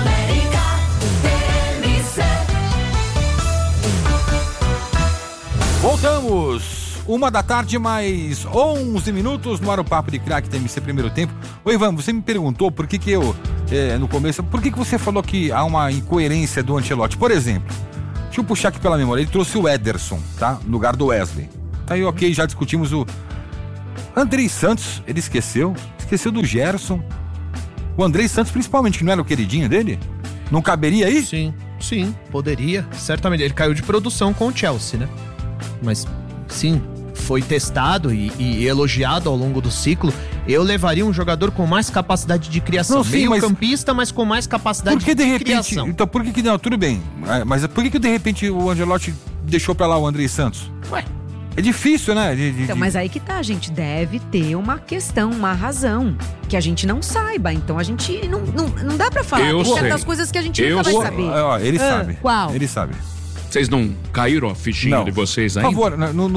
Voltamos. 1h mais 11 minutos no ar o Papo de Craque TMC primeiro tempo. Ô Ivan, você me perguntou por que eu, no começo, por que você falou que há uma incoerência do Ancelotti? Por exemplo, deixa eu puxar aqui pela memória, ele trouxe o Ederson, tá? No lugar do Wesley. Tá aí, ok, já discutimos o Andrei Santos, ele esqueceu do Gerson. O Andrei Santos principalmente, que não era o queridinho dele? Não caberia aí? Sim, poderia, certamente. Ele caiu de produção com o Chelsea, né? Mas, sim, foi testado e elogiado ao longo do ciclo. Eu levaria um jogador com mais capacidade de criação. Não, sim, meio campista, mas com mais capacidade por que de repente, criação. Então por que não, tudo bem, mas por que de repente o Ancelotti deixou pra lá o Andrei Santos? Ué, é difícil, né? Então, mas aí que tá, a gente deve ter uma questão, uma razão que a gente não saiba. Então a gente não dá pra falar. Tem certas coisas que a gente nunca vai saber. Ele sabe. Qual? Ele sabe. Vocês não caíram a fichinha de vocês ainda? Por favor,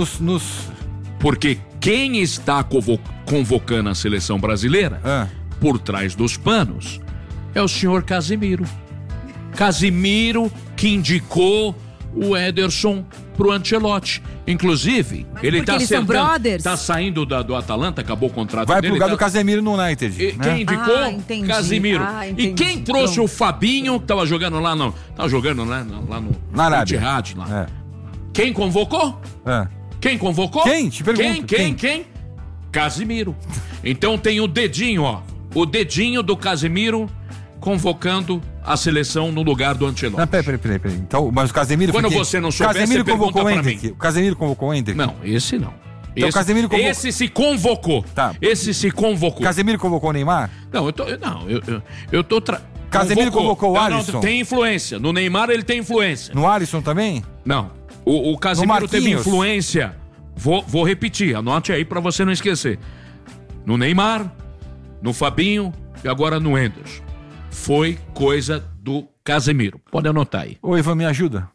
Porque quem está convocando a seleção brasileira, por trás dos panos, é o senhor Casemiro. Casemiro que indicou o Ederson pro Ancelotti. Inclusive, ele tá eles são brothers? Tá saindo do Atalanta, acabou o contrato vai dele. Vai pro lugar do Casemiro no United. Quem indicou? Casemiro. E quem trouxe o Fabinho, que tava jogando lá no... Tava jogando lá no... Na Arábia. Lá. Quem convocou? Quem convocou? Quem? Te pergunto. Quem? Casemiro. Então tem o dedinho, ó. O dedinho do Casemiro convocando a seleção no lugar do Ancelotti. Não, peraí. Então, mas o Casemiro... Quando você não souber, Casemiro você pergunta convocou pra mim. O Casemiro convocou o Hendrick? Não, esse não. Então, Casemiro convocou... Esse se convocou. Tá. Esse se convocou. Casemiro convocou o Neymar? Não, eu tô... Casemiro convocou o Alisson? Não, tem influência. No Neymar ele tem influência. No Alisson também? Não. O Casemiro teve influência. Vou repetir, anote aí pra você não esquecer. No Neymar, no Fabinho e agora no Henderson. Foi coisa do Casemiro. Pode anotar aí. Ô, Ivan, me ajuda.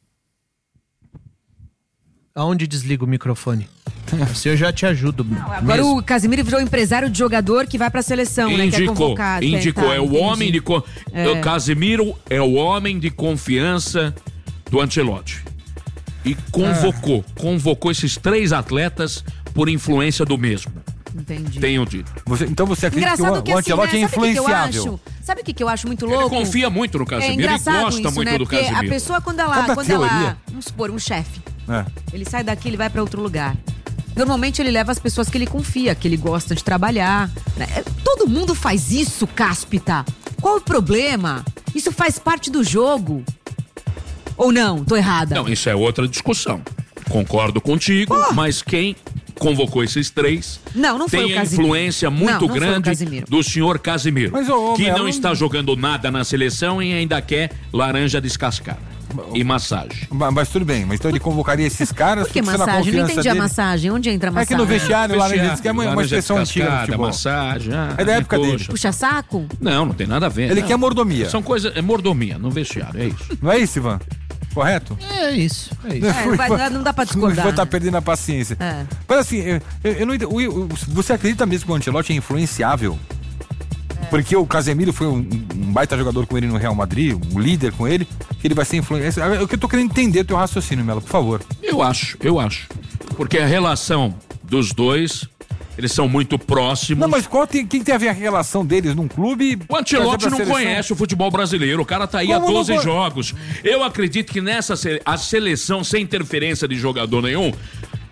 Aonde desliga o microfone? Se eu já te ajudo. Agora o Casemiro virou empresário de jogador que vai pra seleção, né? Que é convocado. Indicou, o homem de... O Casemiro é o homem de confiança do Ancelotti. E convocou esses 3 atletas por influência do mesmo. Entendi. Tenho dito. Então você acredita que o Ancelotti é influenciável? Sabe o que eu acho muito louco? Ele confia muito no Casemiro, ele gosta isso, muito do Casemiro. A pessoa quando ela vamos supor, um chefe, ele sai daqui, ele vai pra outro lugar. Normalmente ele leva as pessoas que ele confia, que ele gosta de trabalhar. Todo mundo faz isso, Cáspita. Qual o problema? Isso faz parte do jogo. Ou não? Tô errada. Não, isso é outra discussão. Concordo contigo, mas quem convocou esses 3 não foi tem a influência muito grande do senhor Casemiro, que não está jogando nada na seleção e ainda quer laranja descascada e massagem. Mas tudo bem, mas então ele convocaria esses caras... Por que massagem? Não entendi a massagem. Onde entra a massagem? É que no vestiário, laranja descascada é uma expressão antiga no futebol. Massagem, é da época dele. Puxa saco? Não tem nada a ver. Ele quer mordomia. São coisas... É mordomia no vestiário, é isso. Não é isso, Ivan? Correto? É isso. Não dá pra discordar. Vai estar perdendo a paciência. Mas assim, eu não entendo. Você acredita mesmo que o Ancelotti é influenciável? Porque o Casemiro foi um baita jogador com ele no Real Madrid, um líder com ele, que ele vai ser influenciável. É o que eu tô querendo entender o teu raciocínio, Melo, por favor. Eu acho. Porque a relação dos dois... Eles são muito próximos. Não, mas quem tem a ver a relação deles num clube? O Ancelotti não conhece o futebol brasileiro. O cara tá aí há 12 jogos. Eu acredito que a seleção, sem interferência de jogador nenhum,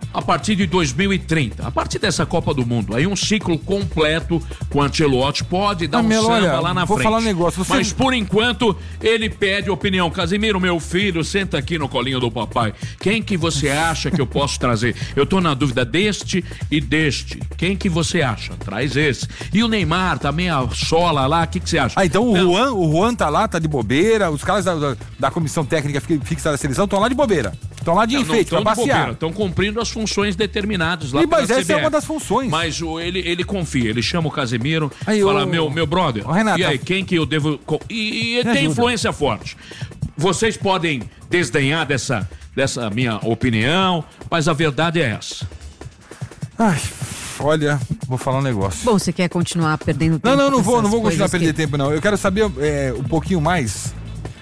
a partir de 2030, a partir dessa Copa do Mundo, aí um ciclo completo com o Ancelotti pode dar Melo, samba olha, lá na vou frente. falar um negócio, Mas por enquanto ele pede opinião. Casimiro, meu filho, senta aqui no colinho do papai. Quem que você acha que eu posso trazer? Eu tô na dúvida deste e deste. Quem que você acha? Traz esse. E o Neymar também, a sola lá, o que você acha? Então o Juan tá lá, tá de bobeira, os caras da comissão técnica fixa da seleção estão lá de bobeira. Estão lá de enfeite, pra passear. Estão cumprindo as funções determinadas lá. Mas essa é uma das funções. Mas ele confia, ele chama o Casemiro, fala, meu brother, Renato, e aí, quem que eu devo... E tem influência forte. Vocês podem desdenhar dessa minha opinião, mas a verdade é essa. Ai, olha, vou falar um negócio. Bom, você quer continuar perdendo tempo? Não vou continuar a perder tempo, não. Eu quero saber um pouquinho mais.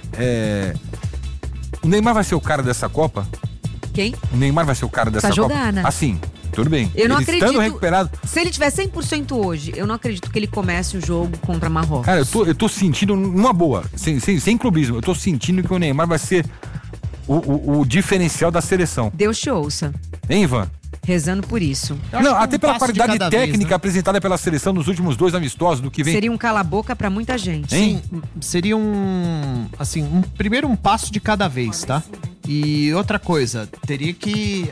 O Neymar vai ser o cara dessa Copa? Quem? O Neymar vai ser o cara dessa Copa? Jogar, né? Assim, tudo bem. Eu não acredito. Estando recuperado. Se ele tiver 100% hoje, eu não acredito que ele comece o jogo contra Marrocos. Cara, eu tô sentindo, numa boa, sem clubismo, eu tô sentindo que o Neymar vai ser o diferencial da seleção. Deus te ouça. Hein, Ivan? Rezando por isso. Não, até pela qualidade técnica apresentada pela seleção nos últimos 2 amistosos do que vem. Seria um cala-boca pra muita gente. Sim, seria primeiro um passo de cada vez, tá? E outra coisa, teria que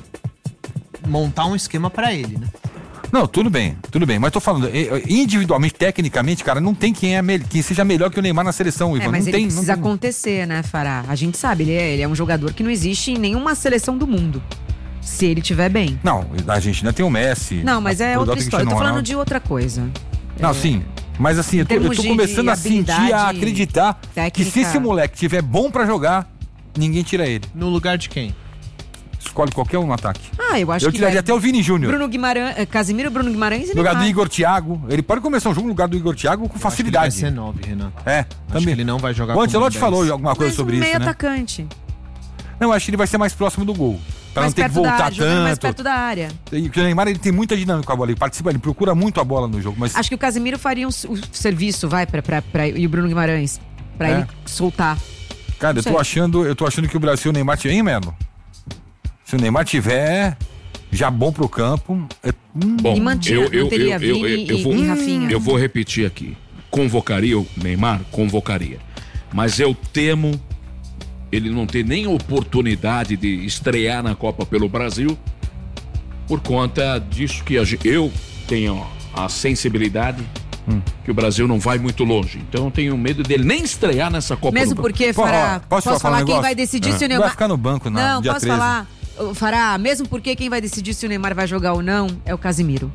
montar um esquema pra ele, né? Não, tudo bem, mas tô falando, individualmente, tecnicamente, cara, não tem quem seja melhor que o Neymar na seleção, Ivan. Mas não ele tem, precisa acontecer, né, Fará? A gente sabe, ele é um jogador que não existe em nenhuma seleção do mundo. Se ele estiver bem. Não, a Argentina tem o Messi. Não, mas é outra história. Eu tô falando de outra coisa. Não, sim. Mas assim, eu tô começando a sentir, a acreditar que se esse moleque tiver bom pra jogar, ninguém tira ele. No lugar de quem? Escolhe qualquer um no ataque. Eu acho que eu tiraria até o Vini Júnior. Bruno Guimarães, Casimiro, Bruno Guimarães e no lugar do Igor Thiago. Ele pode começar um jogo no lugar do Igor Thiago com facilidade. Acho que ele vai ser 9, Renato. Também. Que ele não vai jogar o Ancelotti falou alguma coisa sobre isso, meio né? atacante. Não, acho que ele vai ser mais próximo do gol. Pra não ter que voltar tanto. Mais perto da área. E o Neymar, ele tem muita dinâmica com a bola. Ele participa, ele procura muito a bola no jogo. Mas... Acho que o Casimiro faria o serviço, e o Bruno Guimarães, pra ele soltar. Cara, eu tô achando que o Brasil, o Neymar tiver, hein, Melo? Se o Neymar tiver já bom pro campo... Bom, e manteria Vini e Rafinha. Eu vou repetir aqui. Convocaria o Neymar? Convocaria. Mas eu temo ele não ter nem oportunidade de estrear na Copa pelo Brasil por conta disso que eu tenho a sensibilidade que o Brasil não vai muito longe. Então eu tenho medo dele nem estrear nessa Copa Mesmo do porque, Fará, posso falar quem vai decidir se o Neymar... Vai ficar no banco, não, dia posso 13. falar, Fará, mesmo porque quem vai decidir se o Neymar vai jogar ou não é o Casimiro.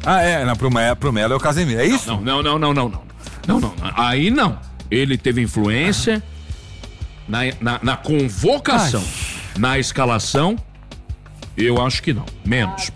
Pro Melo é o Casemiro, é isso? Não. Aí não. Ele teve influência na convocação, na escalação. Eu acho que não. Menos.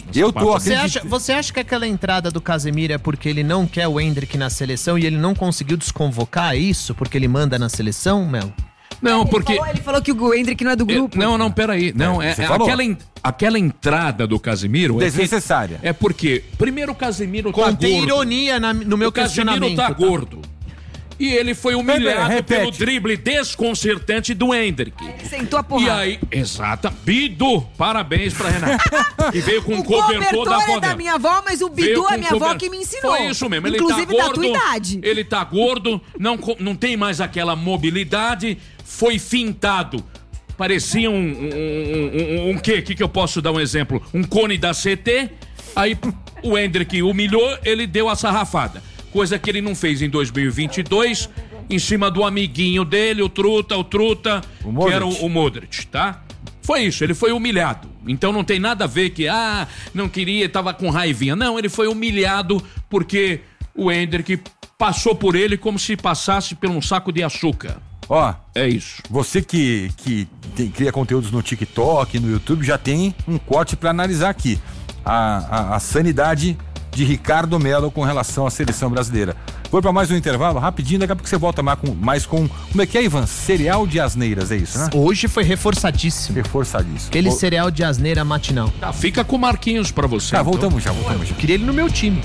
Você acha que aquela entrada do Casemiro é porque ele não quer o Endrick na seleção e ele não conseguiu desconvocar isso porque ele manda na seleção, Melo? Não, porque... Ele falou que o Endrick não é do grupo. Não, peraí. Não, aquela entrada do Casemiro... Desnecessária. É porque, primeiro, o Casemiro tá gordo. Contém ironia no meu questionamento. O Casemiro tá gordo. E ele foi humilhado pelo drible desconcertante do Endrick. Sentou a porrada. E aí, Bidu, parabéns pra Renata. Que veio com o cobertor da avó é da minha avó, mas o Bidu é minha avó que me ensinou. Foi isso mesmo, inclusive ele tá gordo, da tua idade. Ele tá gordo, não tem mais aquela mobilidade, foi fintado. Parecia um quê? Que eu posso dar um exemplo? Um cone da CT, aí o Endrick humilhou, ele deu a sarrafada. Coisa que ele não fez em 2022, em cima do amiguinho dele, o Truta, que era o Modric, tá? Foi isso, ele foi humilhado. Então não tem nada a ver que, não queria, tava com raivinha. Não, ele foi humilhado porque o Endrick passou por ele como se passasse por um saco de açúcar. É isso. Você que cria conteúdos no TikTok, no YouTube, já tem um corte pra analisar aqui. A sanidade de Ricardo Melo com relação à seleção brasileira. Vou para mais um intervalo, rapidinho, daqui a pouco você volta mais com como é que é, Ivan? Cereal de asneiras, é isso, né? Hoje foi reforçadíssimo. Aquele cereal de asneira matinal. Fica com o Marquinhos pra você. Voltamos já. Eu queria ele no meu time.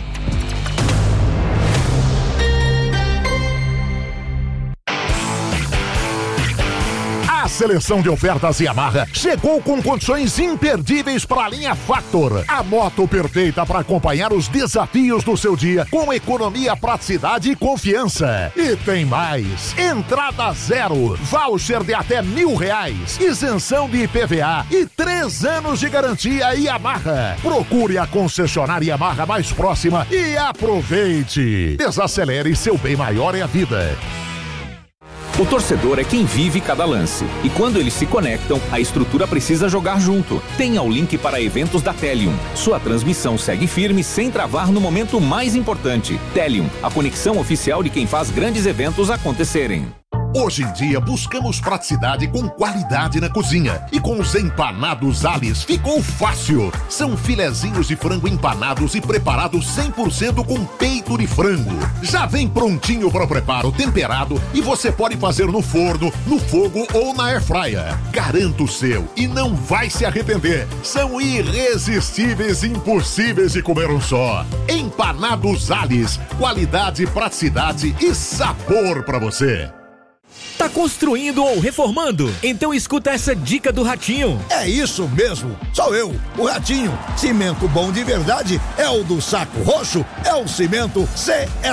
A seleção de ofertas Yamaha chegou com condições imperdíveis para a linha Factor. A moto perfeita para acompanhar os desafios do seu dia com economia, praticidade e confiança. E tem mais. Entrada zero, voucher de até R$1.000, isenção de IPVA e 3 anos de garantia Yamaha. Procure a concessionária Yamaha mais próxima e aproveite. Desacelere, seu bem maior é a vida. O torcedor é quem vive cada lance. E quando eles se conectam, a estrutura precisa jogar junto. Tenha o link para eventos da Telium. Sua transmissão segue firme sem travar no momento mais importante. Telium, a conexão oficial de quem faz grandes eventos acontecerem. Hoje em dia, buscamos praticidade com qualidade na cozinha. E com os empanados Alice ficou fácil. São filezinhos de frango empanados e preparados 100% com peito de frango. Já vem prontinho para o preparo, temperado, e você pode fazer no forno, no fogo ou na airfryer. Garanto o seu e não vai se arrepender. São irresistíveis e impossíveis de comer um só. Empanados Alice, qualidade, praticidade e sabor para você. Tá construindo ou reformando? Então escuta essa dica do Ratinho. É isso mesmo, sou eu, o Ratinho. Cimento bom de verdade é o do Saco Roxo, é o cimento CS